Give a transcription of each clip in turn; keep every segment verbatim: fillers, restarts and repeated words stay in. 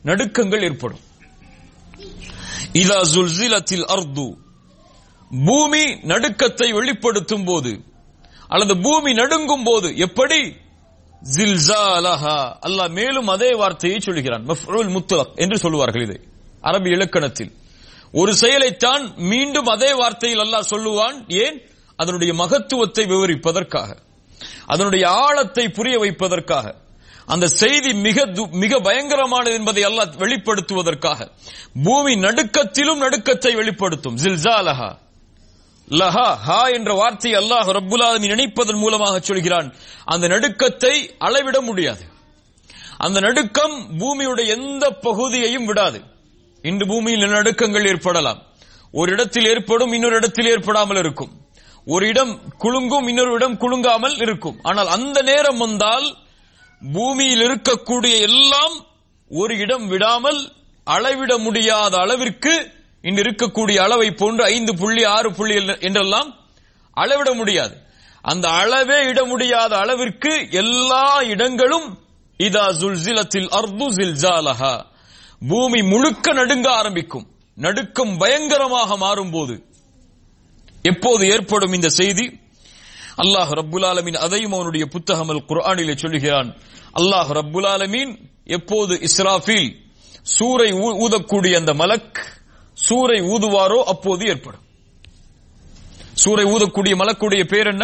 நடுக்கங்கள் ஏற்படும். இதா ஜுல்சிலத்தில் அர்து, பூமி நடுக்கத்தை வெளிப்படுத்தும் போது அல்லது பூமி நடுங்கும் போது எப்படி? ஜில்சாலஹா. அல்லாஹ் மேலும் அதே வார்த்தையை சொல்கிறான், மஃஊல் முத்லக் என்று சொல்வார்கள் இதை அரபி இலக்கணத்தில். ஒரு செயலைத்தான் மீண்டும் அதே வார்த்தையில் அல்லாஹ் சொல்லுவான். ஏன்? அதனுடைய மகத்துவத்தை விவரிப்பதற்காக, அதனுடைய ஆழத்தை புரிய வைப்பதற்காக, அந்த செய்தி மிக மிக பயங்கரமானது என்பதை அல்லாஹ் வெளிப்படுத்துவதற்காக. பூமி நடுக்கத்திலும் நடுக்கத்தை வெளிப்படுத்தும். ஜில்சாலஹா லஹா ஹா என்ற வார்த்தை அல்லாஹ் ரப்புல் ஆலமீன் நினைப்பதன் மூலமாக சொல்கிறான். அந்த நடுக்கத்தை அளவிட முடியாது. அந்த நடுக்கம் பூமியுடைய எந்த பகுதியையும் விடாது. இன்று பூமியில் நடுக்கங்கள் ஏற்படலாம். ஒரு இடத்தில் ஏற்படும், இன்னொரு இடத்தில் ஏற்படாமல் இருக்கும். ஒரு இடம் குலுங்கும், இன்னொரு இடம் குலுங்காமல் இருக்கும். ஆனால் அந்த நேரம் வந்தால் பூமியில் இருக்கக்கூடிய எல்லாம் ஒரு இடம் விடாமல் அளவிட முடியாத அளவிற்கு, இன்று இருக்கக்கூடிய அளவை போன்று ஐந்து புள்ளி ஆறு புள்ளி என்றெல்லாம் அளவிட முடியாது. அந்த அளவே இட முடியாத அளவிற்கு எல்லா இடங்களும் இதா ஜுல்சிலத்தில் அர்து ஜில்சாலஹா, பூமி முழுக்க நடுங்க ஆரம்பிக்கும். நடுக்கம் பயங்கரமாக மாறும்போது எப்போது ஏற்படும் இந்த செய்தி? அல்லாஹ் ரப்புல் ஆலமீன் அதையும் அவனுடைய புத்தகம் அல் குர்ஆனிலே சொல்லுகிறான். அல்லாஹ் ரப்புல் ஆலமீன் எப்போது இஸ்ராஃபீல் சூரை ஊதக்கூடிய அந்த மலக் சூரை ஊதுவாரோ அப்போது ஏற்படும். சூரை ஊதக்கூடிய மலக்குடைய பேர் என்ன?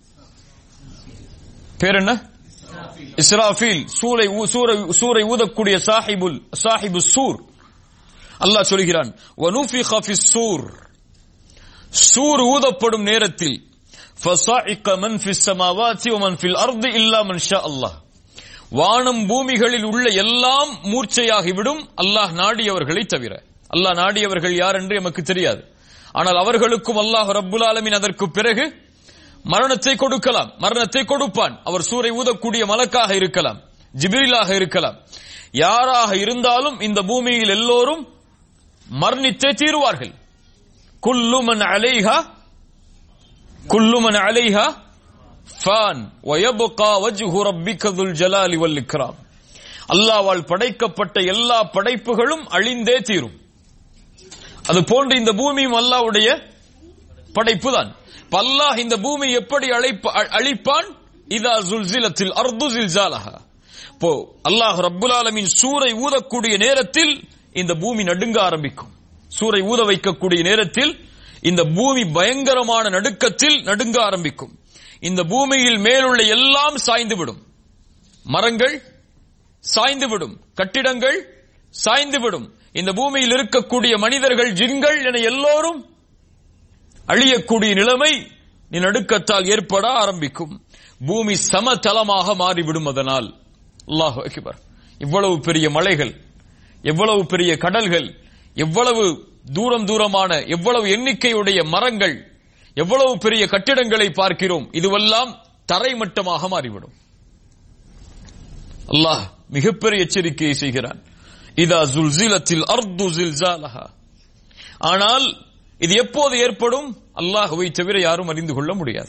பேர் என்ன? இஸ்ராஃபீல். சூரை சூரை ஊதக்கூடிய சாஹிபுல் சாஹிபு சூர். அல்லாஹ் சொல்கிறான், வனுஃபிக ஃபிஸ் சூர், சூர் ஊதப்படும் நேரத்தில் ஃபஸாஇக மன் ஃபிஸ் ஸமாவாதி வ மன் ஃபில் அர்தி இல்லா மன் ஷா அல்லாஹ், வானம் பூமிகளில் உள்ள எல்லாம் மூர்ச்சையாகிவிடும் அல்லாஹ் நாடியவர்களை தவிர. அல்லாஹ் நாடியவர்கள் யார் என்று நமக்கு தெரியாது. ஆனால் அவர்களுக்கும் அல்லாஹ் ரப்புல் ஆலமீன் அதற்கு பிறகு மரணத்தை கொடுக்கலாம், மரணத்தை கொடுப்பான். அவர் சூரை ஊதக்கூடிய மலக்காக இருக்கலாம், ஜிப்ரீலாக இருக்கலாம். யாராக இருந்தாலும் இந்த பூமியில் எல்லோரும் மரணித்தே தீருவார்கள். குல்லு மன் அலைஹா குல்லு மன் அலைஹா ஃபான் வயப்கா வஜ்ஹு ரப்பிக துல் ஜலாலி வல் இக்ராம். அல்லாஹ்வால் படைக்கப்பட்ட எல்லா படைப்புகளும் அழிந்தே தீரும். அது போன்று இந்த பூமியும் அல்லாஹ்வுடைய படைப்பு தான். அல்லாஹ் இந்த பூமி எப்படி அழிப்பான்? இதா ஜுல்சிலத்தில் அர்து ஜில்சாலஹா. இப்போ அல்லாஹ் ரப்புல் ஆலமீன் சூரை ஊதக்கூடிய நேரத்தில் இந்த பூமி நடுங்க ஆரம்பிக்கும். சூரை ஊத வைக்கக்கூடிய நேரத்தில் இந்த பூமி பயங்கரமான நடுக்கத்தில் நடுங்க ஆரம்பிக்கும். இந்த பூமியில் மேலுள்ள எல்லாம் சாய்ந்துவிடும். மரங்கள் சாய்ந்துவிடும், கட்டிடங்கள் சாய்ந்துவிடும். இந்த பூமியில் இருக்கக்கூடிய மனிதர்கள், ஜின்கள் என எல்லோரும் அழியக்கூடிய நிலைமை நடுக்கத்தால் ஏற்பட ஆரம்பிக்கும். பூமி சமதளமாக மாறிவிடும். அதனால் அல்லாஹு அக்பர், இவ்வளவு பெரிய மலைகள், எவ்வளவு பெரிய கடல்கள், எவ்வளவு தூரம் தூரமான எவ்வளவு எண்ணிக்கையுடைய மரங்கள், எவ்வளவு பெரிய கட்டிடங்களை பார்க்கிறோம். இதுவெல்லாம் தரைமட்டமாக மாறிவிடும். அல்லாஹ் மிகப்பெரிய எச்சரிக்கையை செய்கிறான். இதா ஜுல்சிலத்தில் அர்து ஜில்சாலஹா. ஆனால் இது எப்போது ஏற்படும்? அல்லாஹ்வை தவிர யாரும் அறிந்து கொள்ள முடியாது.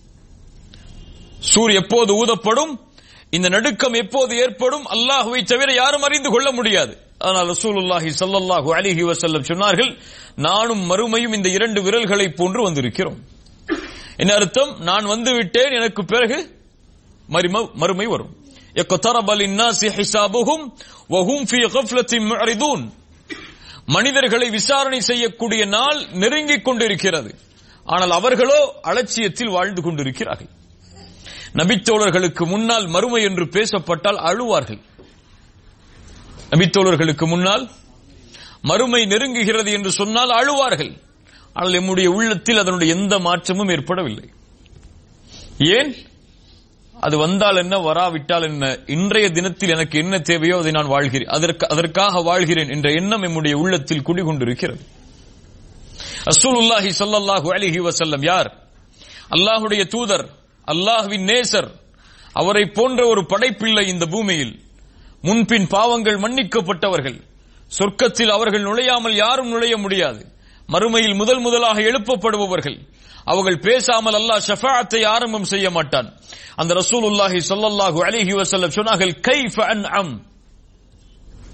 சூர் எப்போது ஊதப்படும், இந்த நடுக்கம் எப்போது ஏற்படும், அல்லாஹ்வை தவிர யாரும் அறிந்து கொள்ள முடியாது. ஆனால் ரசூலுல்லாஹி ஸல்லல்லாஹு அலைஹி வஸல்லம் சொன்னார்கள், நானும் மறுமையும் இந்த இரண்டு விரல்களை போன்று வந்திருக்கிறோம். என்ன அர்த்தம்? நான் வந்து விட்டேன், எனக்கு பிறகு மறுமை வரும். இக்தரப லின்னாஸி ஹிசாபுஹும் வஹும் ஃபீ கஃப்லத்தின் முஅரிதூன். மனிதர்களை விசாரணை செய்யக்கூடிய நாள் நெருங்கிக் கொண்டிருக்கிறது. ஆனால் அவர்களோ அலட்சியத்தில் வாழ்ந்து கொண்டிருக்கிறார்கள். நபித்தோழர்களுக்கு முன்னால் மறுமை என்று பேசப்பட்டால் அழுவார்கள். நபித்தோழர்களுக்கு முன்னால் மறுமை நெருங்குகிறது என்று சொன்னால் அழுவார்கள். ஆனால் நம்முடைய உள்ளத்தில் அதனுடைய எந்த மாற்றமும் ஏற்படவில்லை. ஏன்? அது வந்தால் என்ன, வராவிட்டால் என்ன, இன்றைய தினத்தில் எனக்கு என்ன தேவையோ அதை நான் வாழ்கிறேன், அதற்காக வாழ்கிறேன் என்ற எண்ணம் நம்முடைய உள்ளத்தில் குடிகொண்டிருக்கிறது. ரசூலுல்லாஹி ஸல்லல்லாஹு அலைஹி வஸல்லம் யார்? அல்லாஹ்வுடைய தூதர், அல்லாஹ்வின் நேசர். அவரை போன்ற ஒரு படைப்பில்லை இந்த பூமியில். முன்பின் பாவங்கள் மன்னிக்கப்பட்டவர்கள். சொர்க்கத்தில் அவர்கள் நுழையாமல் யாரும் நுழைய முடியாது. மறுமையில் முதல் முதலாக எழுப்பப்படுபவர்கள். அவர்கள் பேசாமல் அல்லாஹ் ஷஃபாஅத்தை ஆரம்பம் செய்ய மாட்டான். அந்த ரசூலுல்லாஹி ஸல்லல்லாஹு அலைஹி வஸல்லம் சொன்னார்கள், கைஃப அன்அம்,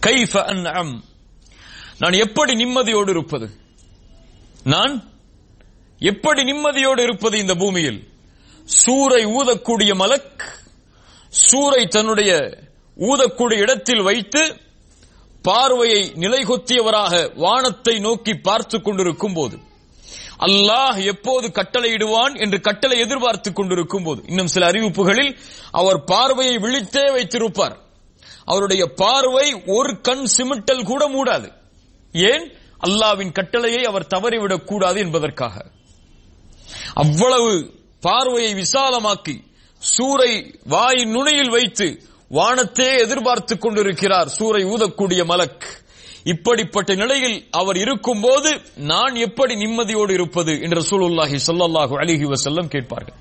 கைஃப அன்அம், நான் எப்படி நிம்மதியோடு இருப்பது, நான் எப்படி நிம்மதியோடு இருப்பது இந்த பூமியில். சூரை ஊதக்கூடிய மலக் சூரை தன்னுடைய ஊதக்கூடிய இடத்தில் வைத்து பார்வையை நிலைகொத்தியவராக வானத்தை நோக்கி பார்த்து கொண்டிருக்கும் போது, அல்லாஹ் எப்போது கட்டளையிடுவான் என்று கட்டளை எதிர்பார்த்துக் கொண்டிருக்கும் போது, இன்னும் சில அறிவிப்புகளில் அவர் பார்வையை விழித்தே வைத்திருப்பார். அவருடைய பார்வை ஒரு கண் சிமிட்டல் கூட மூடாது. ஏன்? அல்லாஹ்வின் கட்டளையை அவர் தவறிவிடக் கூடாது என்பதற்காக. அவ்வளவு பார்வையை விசாலமாக்கி சூரை வாய் நுனியில் வைத்து வானத்தே எதிர்பார்த்துக் கொண்டிருக்கிறார் சூரை ஊதக்கூடிய மலக். இப்படிப்பட்ட நிலையில் அவர் இருக்கும் போது நான் எப்படி நிம்மதியோடு இருப்பது என்று ரசூலுல்லாஹி ஸல்லல்லாஹு அலைஹி வஸல்லம் கேட்பார்கள்.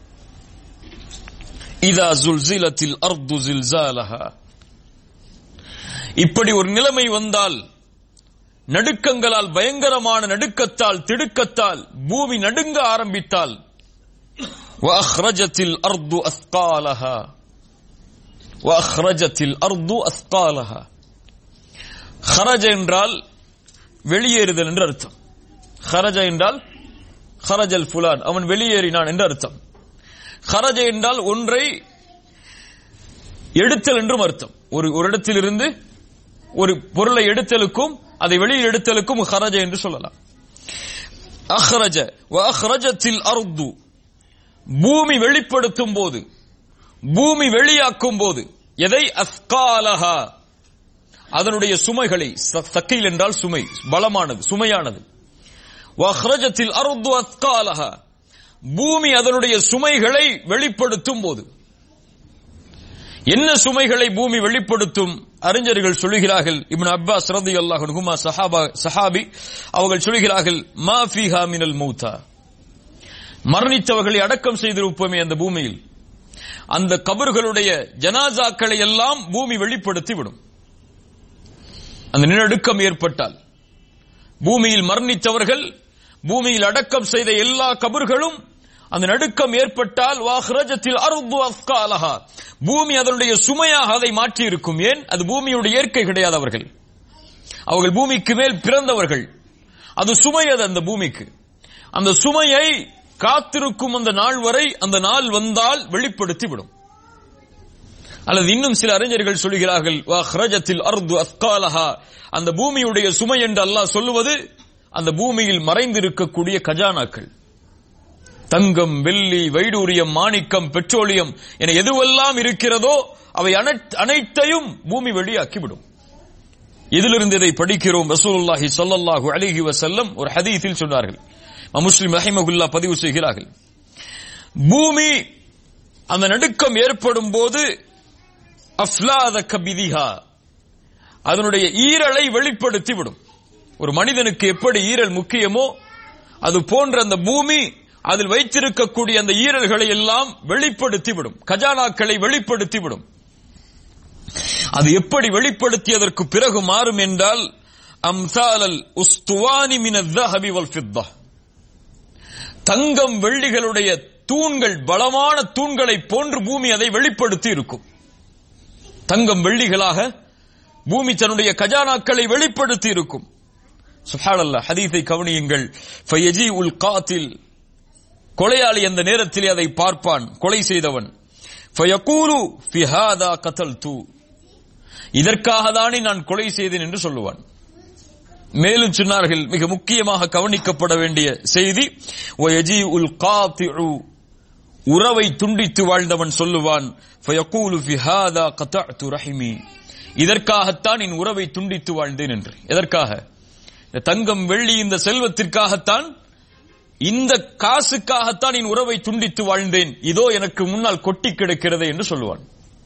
இதா ஸுல்ஸிலத்தில் அர்து ஸில்ஸாலஹா, இப்படி ஒரு நிலைமை வந்தால், நடுக்கங்களால், பயங்கரமான நடுக்கத்தால், திடுக்கத்தால் பூமி நடுங்க ஆரம்பித்தால், வஅக்ரஜத்தில் அர்து அஸ்காலஹா, வஅக்ரஜத்தில் அர்து அஸ்காலஹா. ஹரஜ என்றால் வெளியேறுதல் என்று அர்த்தம். ஹரஜ என்றால் ஹரஜல் ஃபுலான், அவன் வெளியேறினான் என்று அர்த்தம். ஹரஜ என்றால் ஒன்றை எடுத்தல் என்றும் அர்த்தம். ஒரு ஒரு இடத்திலிருந்து ஒரு பொருளை எடுத்தலுக்கும் அதை வெளியே எடுத்தலுக்கும் ஹரஜ என்று சொல்லலாம். அஹ்ரஜ வஅக்ரஜத்தில் அர்து, பூமி வெளிப்படுத்தும் போது, பூமி வெளியாக்கும் போது, எதை? அஸ்காலஹா, அதனுடைய சுமைகளை. சக்கீல் என்றால் சுமை, பலமானது, சுமையானது. வஅக்ரஜத்தில் அர்து அஸ்காலஹா, பூமி அதனுடைய சுமைகளை வெளிப்படுத்தும் போது. என்ன சுமைகளை பூமி வெளிப்படுத்தும்? அறிஞர்கள் சொல்லுகிறார்கள், இப்னு அப்பாஸ் ரலியல்லாஹு அன்ஹுமா சஹாபா சஹாபி அவர்கள் சொல்லுகிறார்கள், மா ஃபீஹா மினல் மௌதா, மரணித்தவர்களை அடக்கம் செய்திருப்போமே அந்த பூமியில், அந்த கபர்களுடைய ஜனாசாக்களை எல்லாம் பூமி வெளிப்படுத்தி விடும். அந்த நிலநடுக்கம் ஏற்பட்டால் பூமியில் மரணித்தவர்கள், பூமியில் அடக்கம் செய்த எல்லா கபர்களும் அந்த நடுக்கம் ஏற்பட்டால் வஅக்ரஜத்தில் அர்து அஸ்காலஹா, பூமி அதனுடைய சுமையாக அதை மாற்றி இருக்கும். ஏன்? அது பூமியுடைய இயற்கை கிடையாது. அவர்கள் அவர்கள் பூமிக்கு மேல் பிறந்தவர்கள். அது சுமை, அது அந்த பூமிக்கு. அந்த சுமையை காத்திருக்கும் அந்த நாள் வரை, அந்த நாள் வந்தால் வெளிப்படுத்தி விடும். அல்லது இன்னும் சில அறிஞர்கள் சொல்கிறார்கள், வஅக்ரஜத்தில் அர்து அஸ்காலஹா, அந்த பூமியுடைய சுமை என்று அல்லாஹ் சொல்லுவது அந்த பூமியில் மறைந்திருக்கக்கூடிய கஜானாக்கள், தங்கம், வெள்ளி, வைடூரியம், மாணிக்கம், பெட்ரோலியம் என எதுவெல்லாம் இருக்கிறதோ அவை அனைத்தையும் பூமி வெளியாக்கிவிடும். இதிலிருந்து இதை படிக்கிறோம். ரசூலுல்லாஹி ஸல்லல்லாஹு அலைஹி வஸல்லம் ஒரு ஹதீஸில் சொன்னார்கள், முஸ்லிம் ரஹிமஹுல்லாஹ் பதிவு செய்கிறார்கள், பூமி அந்த நடுக்கம் ஏற்படும் போது அஃப்லாத கபிதிஹா, அதனுடைய ஈரலை வெளிப்படுத்தி விடும். ஒரு மனிதனுக்கு எப்படி ஈரல் முக்கியமோ அது போன்ற அந்த பூமி அதில் வைத்திருக்கக்கூடிய அந்த ஈரல்களை எல்லாம் வெளிப்படுத்தி விடும், கஜானாக்களை வெளிப்படுத்தி விடும். அது எப்படி வெளிப்படுத்தியதற்கு பிறகு மாறும் என்றால், அம்சாலல் உஸ்துவானி மினல் ذهب والفضة, தங்கம் வெள்ளிகளுடைய தூண்கள், பலமான தூண்களை போன்று பூமி அதை வெளிப்படுத்தி இருக்கும். தங்கம் வெள்ளிகளாக பூமி தன்னுடைய கஜானாக்களை வெளிப்படுத்தி இருக்கும். சுப்ஹானல்லாஹ், ஹதீஸை கவனியுங்கள். ஃபயஜீஉல் காத்தில், கொலையாளி அந்த நேரத்திலே அதை பார்ப்பான், கொலை செய்தவன். ஃபயகூலு ஃபி ஹாதா கதல்து, இதற்காக தானே நான் கொலை செய்தேன் என்று சொல்லுவான். மேலும் சொன்னார்கள், மிக முக்கியமாக கவனிக்கப்பட வேண்டிய செய்தி, வயஜீஉல் காத்திஉ, உறவை துண்டித்து வாழ்ந்தவன் சொல்லுவான், ஃபயகூலு ஃபி ஹாதா கதஅது ரஹிமி, இதற்காகத்தான் என் உறவை துண்டித்து வாழ்ந்தேன் என்று. எதற்காக? இந்த தங்கம் வெள்ளி இந்த செல்வத்திற்காகத்தான், இந்த காசுக்காகத்தான் என் உறவை துண்டித்து வாழ்ந்தேன், இதோ எனக்கு முன்னால் கொட்டி கிடக்கிறது என்று சொல்லுவான்.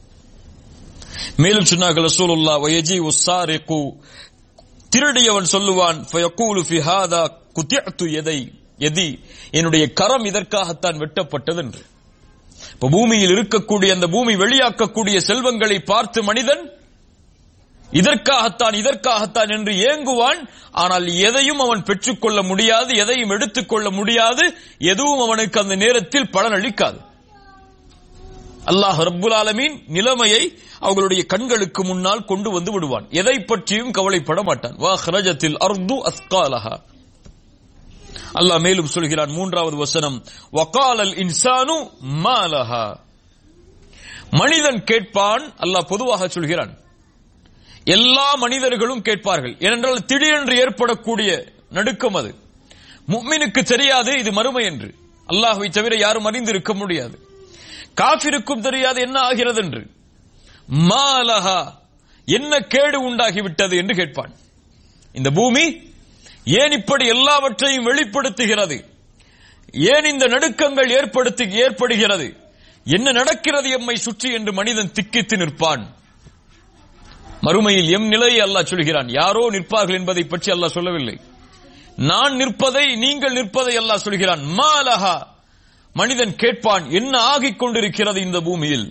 மேலும் சொன்னார்கள் ரசூலுல்லாஹ், வயஜீஉ ஸாரிகு, திருடியவன் சொல்லுவான், ஃபயகூலு ஃபி ஹாதா குதிஅது யதை யதி, என்னுடைய கரம் இதற்காகத்தான் வெட்டப்பட்டது என்று. இப்ப பூமியில் இருக்கக்கூடிய அந்த பூமி வெளியாக்கக்கூடிய செல்வங்களை பார்த்து மனிதன் இதற்காகத்தான் இதற்காகத்தான் என்று ஏங்குவான். ஆனால் எதையும் அவன் பெற்றுக்கொள்ள முடியாது, எதையும் எடுத்துக்கொள்ள முடியாது, எதுவும் அவனுக்கு அந்த நேரத்தில் பலனளிக்காது. அல்லாஹ் ரப்புல் ஆலமீன் நிலைமையை அவர்களுடைய கண்களுக்கு முன்னால் கொண்டு வந்து விடுவான். எதை பற்றியும் கவலைப்பட மாட்டான். வஅக்ரஜத்தில் அர்து அஸ்காலஹா. அல்லாஹ் மேலும் சொல்கிறான் மூன்றாவது வசனம், வகாலல் இன்சானு மாலஹா. மனிதன் கேட்பான். அல்லாஹ் பொதுவாக சொல்கிறான், எல்லா மனிதர்களும் கேட்பார்கள். ஏனென்றால் திடீரென்று ஏற்படக்கூடிய நடுக்கம் அது. முஃமினுக்கு தெரியாது இது மறுமை என்று. அல்லாஹ்வை தவிர யாரும் அறிந்திருக்க முடியாது. காஃபிருக்கும் தெரியாது என்ன ஆகிறது என்று. மாலஹா, என்ன கேடு உண்டாகிவிட்டது என்று கேட்பான். இந்த பூமி ஏன் இப்படி எல்லாவற்றையும் வெளிப்படுத்துகிறது? ஏன் இந்த நடுக்கங்கள் ஏற்படுத்தி ஏற்படுகிறது? என்ன நடக்கிறது எம்மை சுற்றி என்று மனிதன் திக்கித்து நிற்பான். மறுமையில் எம் நிலையை அல்லாஹ் சொல்கிறான். யாரோ நிற்பார்கள் என்பதை பற்றி அல்லாஹ் சொல்லவில்லை. நான் நிற்பதை, நீங்கள் நிற்பதை அல்லாஹ் சொல்கிறான். மாலஹா, மனிதன் கேட்பான், என்ன ஆகிக் கொண்டிருக்கிறது இந்த பூமியில்?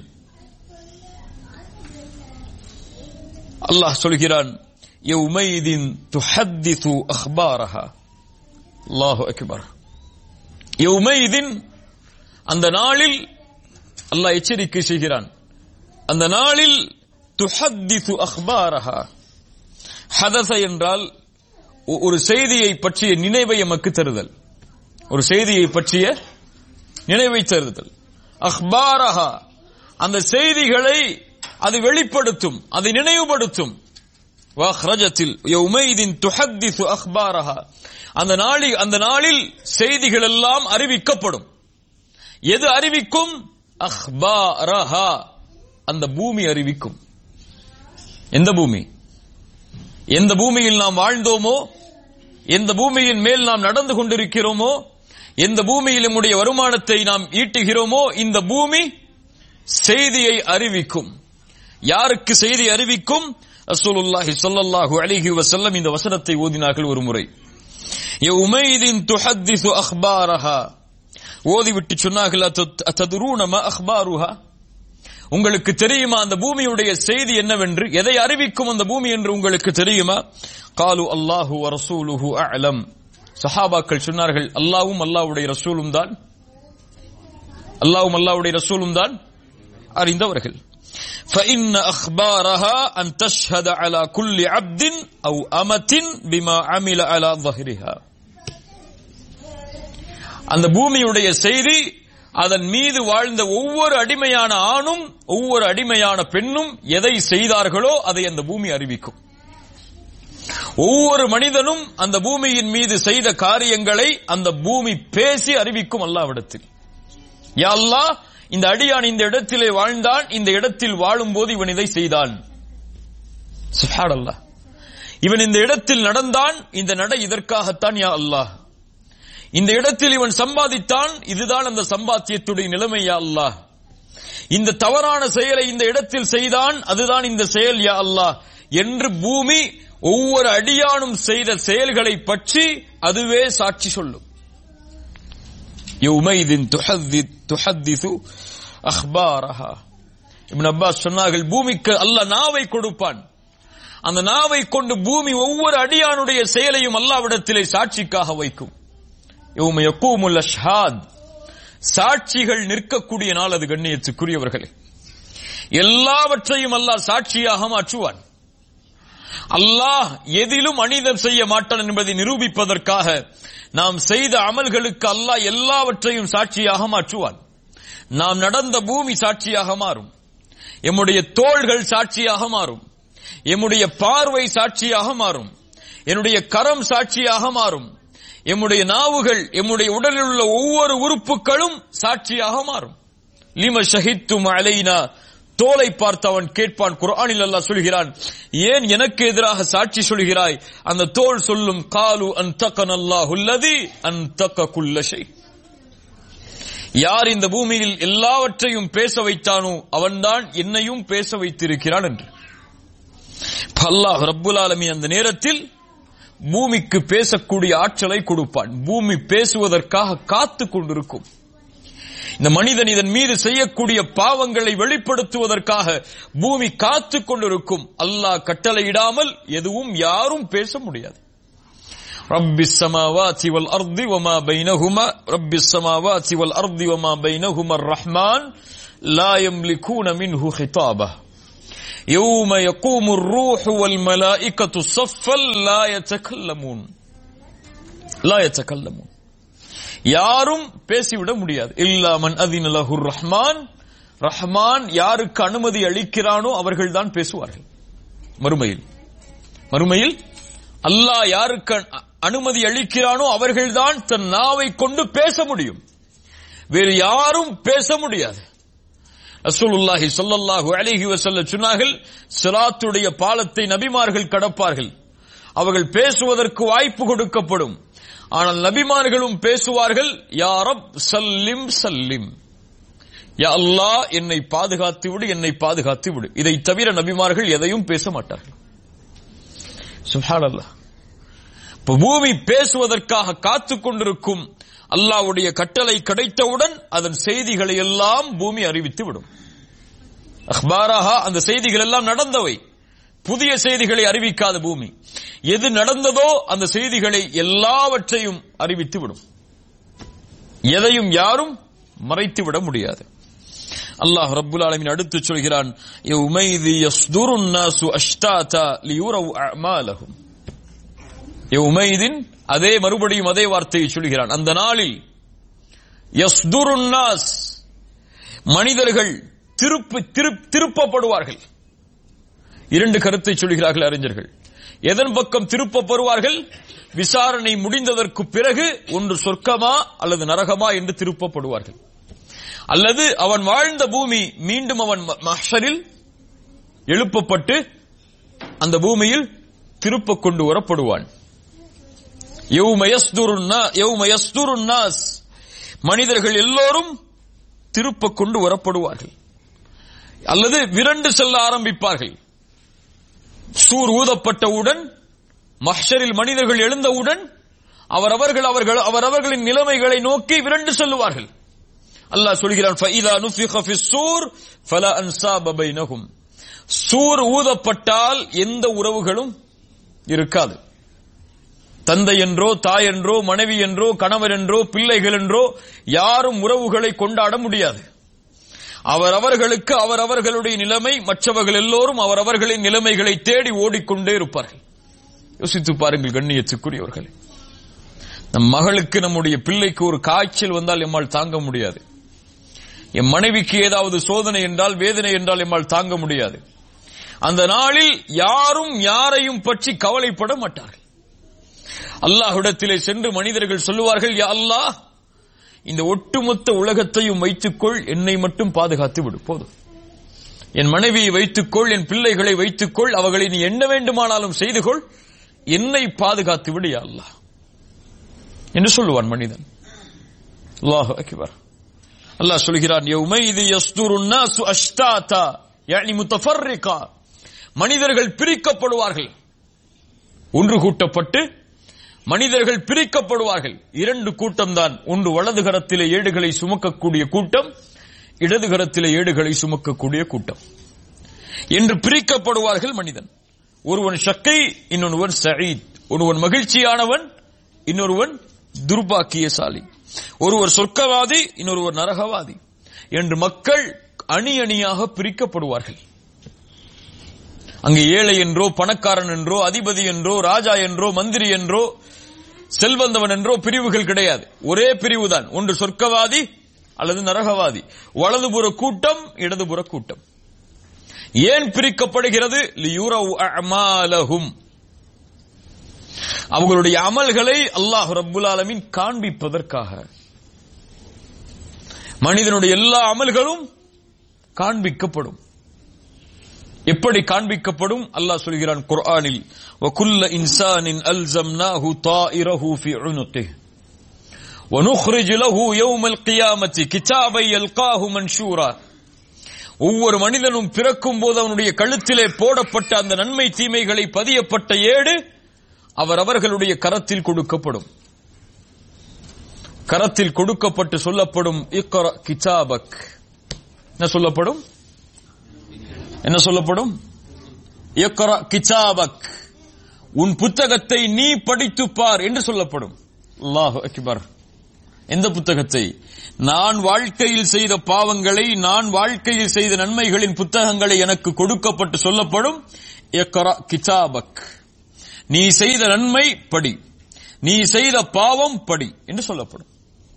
அல்லாஹ் சொல்கிறான், யௌமைதின் துஹத்திசு அக்பாரஹா. அல்லாஹு அக்பர். யௌமைதின், அந்த நாளில் அல்லாஹ் எச்சரிக்கை செய்கிறான். அந்த நாளில் துஹத்திசு அக்பாரஹா. ஹதஸ என்றால் ஒரு செய்தியை பற்றிய நினைவை எமக்கு தருதல். ஒரு செய்தியை பற்றிய நினைவை தருதல். அக்பாரஹா, அந்த செய்திகளை அது வெளிப்படுத்தும், அதை நினைவுபடுத்தும். வஅக்ரஜத்தில் யௌமைதின் துஹத்திசு அக்பாரஹா. அந்த நாளில் அந்த நாளில் செய்திகள் எல்லாம் அறிவிக்கப்படும். எது அறிவிக்கும்? அக்பாரஹா, அந்த பூமி அறிவிக்கும். எந்த பூமி? எந்த பூமியில் நாம் வாழ்ந்தோமோ, எந்த பூமியின் மேல் நாம் நடந்து கொண்டிருக்கிறோமோ, எந்த பூமியில் நம்முடைய வருமானத்தை நாம் ஈட்டுகிறோமோ, இந்த பூமி செய்தியை அறிவிக்கும். யாருக்கு செய்தி அறிவிக்கும்? ரசூலுல்லாஹி ஸல்லல்லாஹு அலைஹி வஸல்லம் இந்த வசனத்தை ஓதினார்கள் ஒரு முறை. யௌமைதின் துஹத்திசு அக்பாரஹா. ஓதிவிட்டு சொன்னார்கள், அத்ததுரூன மா அக்பாருஹா. உங்களுக்கு தெரியுமா அந்த பூமியுடைய செய்தி என்னவென்று? எதை அறிவிக்கும் அந்த பூமி என்று உங்களுக்கு தெரியுமா? காலு அல்லாஹு வ ரசூலுஹு அஅலம். சஹாபாக்கள் சொன்னார்கள், அல்லாஹ்வும் அல்லாஹ்வுடைய ரசூலும் தான் அல்லாஹ்வும் அல்லாஹ்வுடைய ரசூலும் தான் அறிந்தவர்கள். فإن أخبارها أن تشهد على كل عبد أو أمة بما عمل على ظهرها. அந்த பூமியுடைய செய்தி அதன் மீது வாழ்ந்த ஒவ்வொரு அடிமையான ஆணும் ஒவ்வொரு அடிமையான பெண்ணும் எதை செய்தார்களோ அதை அந்த பூமி அறிவிக்கும். ஒவ்வொரு மனிதனும் அந்த பூமியின் மீது செய்த காரியங்களை அந்த பூமி பேசி அறிவிக்கும் அல்லாஹ்விடத்தில். யா அல்லாஹ், இந்த அடியான் இந்த இடத்திலே வாழ்ந்தான், இந்த இடத்தில் வாழும் போது இவன் இதை செய்தான். சுப்ஹானல்லாஹ். இவன் இந்த இடத்தில் நடந்தான், இந்த நடை இதற்காகத்தான் யா அல்லாஹ். இந்த இடத்தில் இவன் சம்பாதித்தான், இதுதான் அந்த சம்பாத்தியத்துடைய நிலைமை யா அல்லாஹ். இந்த தவறான செயலை இந்த இடத்தில் செய்தான், அதுதான் இந்த செயல் யா அல்லாஹ் என்று பூமி ஒவ்வொரு அடியானும் செய்த செயல்களை பற்றி அதுவே சாட்சி சொல்லும். யௌமைதின் துஹத்திசு அக்பாரஹா. இப்னு அப்பாஸ் சொன்னார்கள், பூமிக்கு அல்லாஹ் நாவை கொடுப்பான். அந்த நாவை கொண்டு பூமி ஒவ்வொரு அடியானுடைய செயலையும் அல்லாஹ்விடத்திலே சாட்சிக்காக வைக்கும். யௌம யகூமுல் அஷ்ஹாத். சாட்சிகள் நிற்கக்கூடிய நாள் அது. கண்ணியத்துக்குரியவர்களே, எல்லாவற்றையும் அல்லாஹ் சாட்சியாக மாற்றுவான். அல்லாஹ் எதிலும் அநீதம் செய்ய மாட்டான் என்பதை நிரூபிப்பதற்காக நாம் செய்த அமல்களுக்கு அல்லாஹ் எல்லாவற்றையும் சாட்சியாக மாற்றுவான். நாம் நடந்த பூமி சாட்சியாக மாறும். எம்முடைய தோள்கள் சாட்சியாக மாறும். எம்முடைய பார்வை சாட்சியாக மாறும். என்னுடைய கரம் சாட்சியாக மாறும். எம்முடைய நாவுகள், எம்முடைய உடலில் உள்ள ஒவ்வொரு உறுப்புகளும் சாட்சியாக மாறும். லிம ஷஹித்தும் அலைனா. தோலை பார்த்து அவன் கேட்பான். குர்ஆனில் அல்லாஹ் சொல்கிறான், ஏன் எனக்கு எதிராக சாட்சி சொல்கிறாய்? அந்த தோல் சொல்லும், காலு அன்தகனல்லாஹு அல்லதி அன்தக குல்ல ஷை. யார் இந்த பூமியில் எல்லாவற்றையும் பேச வைத்தானோ அவன்தான் என்னையும் பேச வைத்திருக்கிறான் என்று. அல்லாஹ் ரப்புல் ஆலமீன் அந்த நேரத்தில் பூமிக்கு பேசக்கூடிய ஆற்றலை கொடுப்பான். பூமி பேசுவதற்காக காத்து கொண்டிருக்கும். இந்த மனிதன் இதன் மீது செய்யக்கூடிய பாவங்களை வெளிப்படுத்துவதற்காக பூமி காத்து கொண்டிருக்கும். அல்லாஹ் கட்டளையிடாமல் எதுவும் யாரும் பேச முடியாது. ரப்பிஸ் ஸமாவாதி வல் அர்தி வமா பைனஹுமா ரப்பிஸ் ஸமாவாதி வல் அர்தி வமா பைனஹுமா அர்-ரஹ்மான் லா யம்லிகூன மின்ஹு ஹிதாபா. யௌம யகூமுர் ரூஹு வல் மலாயிகத்து ஸஃபல் லா யதகல்லமூன் லா யதகல்லமூன். யாரும் பேசிவிட முடியாது. இல்லா மன் அதின லஹுர் ரஹ்மான், ரஹ்மான் யாருக்கு அனுமதி அளிக்கிறானோ அவர்கள்தான் பேசுவார்கள். மறுமையில் மறுமையில் அல்லாஹ் யாருக்கு அனுமதி அளிக்கிறானோ அவர்கள்தான் தன் நாவை கொண்டு பேச முடியும். வேறு யாரும் பேச முடியாது. ரசூலுல்லாஹி ஸல்லல்லாஹு அலைஹி வஸல்லம் சொன்னார்கள், ஸிராத்துடைய பாலத்தை நபிமார்கள் கடப்பார்கள். அவர்கள் பேசுவதற்கு வாய்ப்பு கொடுக்கப்படும். ஆனால் நபிமார்களும் பேசுவார்கள், யா ரப் சல்லிம் சல்லிம், யா அல்லாஹ் என்னை பாதுகாத்து விடு, என்னை பாதுகாத்து விடு. இதை தவிர நபிமார்கள் எதையும் பேச மாட்டார்கள். சுப்ஹானல்லாஹ். பூமி பேசுவதற்காக காத்துக் கொண்டிருக்கும். அல்லாஹ்வுடைய கட்டளை கிடைத்தவுடன் அதன் செய்திகளை எல்லாம் பூமி அறிவித்து விடும். அக்பாரஹா, அந்த செய்திகள் எல்லாம் நடந்தவை, புதிய செய்திகளை அறிவிக்காத பூமி. எது நடந்ததோ அந்த செய்திகளை எல்லாவற்றையும் அறிவித்து விடும். எதையும் யாரும் மறைத்துவிட முடியாது. அல்லாஹ் ரப்புல் ஆலமீன் அடுத்து சொல்கிறான், யௌமைதி யஸ்துருன் நாசு அஷ்தாதா லியுரவு அஅமாலஹும். யௌமைதின், அதே மறுபடியும் அதே வார்த்தையை சொல்கிறான், அந்த நாளில் யஸ்துருன் நாஸ், மனிதர்கள் திருப்பு திருப்பப்படுவார்கள். இரண்டு கருத்தை சொல்கிறார்கள் அறிஞர்கள். எதன் பக்கம் திருப்பப்படுவார்கள்? விசாரணை முடிந்ததற்கு பிறகு ஒன்று சொர்க்கமா அல்லது நரகமா என்று திருப்பப்படுவார்கள். அல்லது அவன் வாழ்ந்த பூமி மீண்டும் அவன் மஹ்ஷரில் எழுப்பப்பட்டு அந்த பூமியில் திருப்ப கொண்டு வரப்படுவான். மனிதர்கள் எல்லோரும் திருப்ப கொண்டு வரப்படுவார்கள். அல்லது விரண்டு செல்ல ஆரம்பிப்பார்கள். சூர் ஊதப்பட்டவுடன், மஹ்ஷரில் மனிதர்கள் எழுந்தவுடன் அவரவர்கள் அவர்கள் அவரவர்களின் நிலைமைகளை நோக்கி விரண்டு செல்லுவார்கள். அல்லாஹ் சொல்கிறான், ஃபஇதா நுஃபிக ஃபிஸ்ஸூர் ஃபலா அன்சாப பைனஹும். சூர் ஊதப்பட்டால் எந்த உறவுகளும் இருக்காது. தந்தை என்றோ, தாய் என்றோ, மனைவி என்றோ, கணவர் என்றோ, பிள்ளைகள் என்றோ யாரும் உறவுகளை கொண்டாட முடியாது. அவரவர்களுக்கு அவரவர்களுடைய நிலைமை, மற்றவர்கள் எல்லோரும் அவரவர்களின் நிலைமைகளை தேடி ஓடிக்கொண்டே இருப்பார்கள். யோசித்து பாருங்கள் கண்ணியத்துக்குரியவர்களே, நம் மகளுக்கு, நம்முடைய பிள்ளைக்கு ஒரு காய்ச்சல் வந்தால் எம்மால் தாங்க முடியாது. என் மனைவிக்கு ஏதாவது சோதனை என்றால், வேதனை என்றால் எம்மால் தாங்க முடியாது. அந்த நாளில் யாரும் யாரையும் பற்றி கவலைப்பட மாட்டார்கள். அல்லாஹ்விடத்திலே சென்று மனிதர்கள் சொல்லுவார்கள், யா அல்லாஹ், இந்த ஒட்டுமொத்த உலகத்தையும் வைத்துக்கொள், என்னை மட்டும் பாதுகாத்து விடு, போதும். என் மனைவியை வைத்துக்கொள், என் பிள்ளைகளை வைத்துக்கொள், அவர்களை நீ என்ன வேண்டுமானாலும் செய்து கொள், என்னை பாதுகாத்து விடு யா அல்லாஹ் என்று சொல்லுவான் மனிதன். அல்லாஹு அக்பர். அல்லாஹ் சொல்கிறான், யௌமைதி யஸ்துருன் நாசு அஷ்தாதா யானி முத்தஃபர்ரிகா. மனிதர்கள் பிரிக்கப்படுவார்கள், ஒன்று கூட்டப்பட்டு மனிதர்கள் பிரிக்கப்படுவார்கள். இரண்டு கூட்டம் தான், ஒன்று வலது கரத்திலே ஏடுகளை சுமக்கக்கூடிய கூட்டம், இடது கரத்திலே ஏடுகளை சுமக்கக்கூடிய கூட்டம் என்று பிரிக்கப்படுவார்கள் மனிதன். ஒருவன் ஷக்கை, இன்னொருவன் சயீத். ஒருவன் மகிழ்ச்சியானவன், இன்னொருவன் துர்பாக்கியசாலி. ஒருவர் சொர்க்கவாதி, இன்னொருவர் நரகவாதி என்று மக்கள் அணி அணியாக பிரிக்கப்படுவார்கள். அங்கு ஏழை என்றோ, பணக்காரன் என்றோ, அதிபதி என்றோ, ராஜா என்றோ, மந்திரி என்றோ, செல்வந்தவன் என்றோ பிரிவுகள் கிடையாது. ஒரே பிரிவுதான், ஒன்று சொர்க்கவாதி அல்லது நரகவாதி. வலதுபுற கூட்டம், இடதுபுற கூட்டம். ஏன் பிரிக்கப்படுகிறது? லியுரவு அஅமாலஹும். அவர்களுடைய அமல்களை அல்லாஹ் ரப்புல் ஆலமீன் காண்பிப்பதற்காக. மனிதனுடைய எல்லா அமல்களும் காண்பிக்கப்படும். எப்படி காண்பிக்கப்படும்? அல்லாஹ் சொல்கிறான் குர்ஆனில், வகுல்ல இன்சானின் அல்ஸம்னாஹு தாயிரஹு ஃபீ உனுகிஹி வனுக்ரிஜு லஹு யௌமல் கியாமத்தி கிதாபை யல்காஹு மன்ஷூரா. ஒவ்வொரு மனிதனும் பிறக்கும் போது அவனுடைய கழுத்திலே போடப்பட்ட அந்த நன்மை தீமைகளை பதியப்பட்ட ஏடு அவர் அவர்களுடைய கரத்தில் கொடுக்கப்படும். கரத்தில் கொடுக்கப்பட்டு சொல்லப்படும், இக்ரா கிதாபக். என்ன சொல்லப்படும்? என்ன சொல்லப்படும்? இக்ரா கிதாபக், உன் புத்தகத்தை நீ படித்து பார் என்று சொல்லப்படும். அல்லாஹு அக்பர். எந்த புத்தகத்தை? நான் வாழ்க்கையில் செய்த பாவங்களை, நான் வாழ்க்கையில் செய்த நன்மைகளின் புத்தகங்களை எனக்கு கொடுக்கப்பட்டு சொல்லப்படும், இக்ரா கிதாபக், நீ செய்த நன்மை படி, நீ செய்த பாவம் படி என்று சொல்லப்படும்.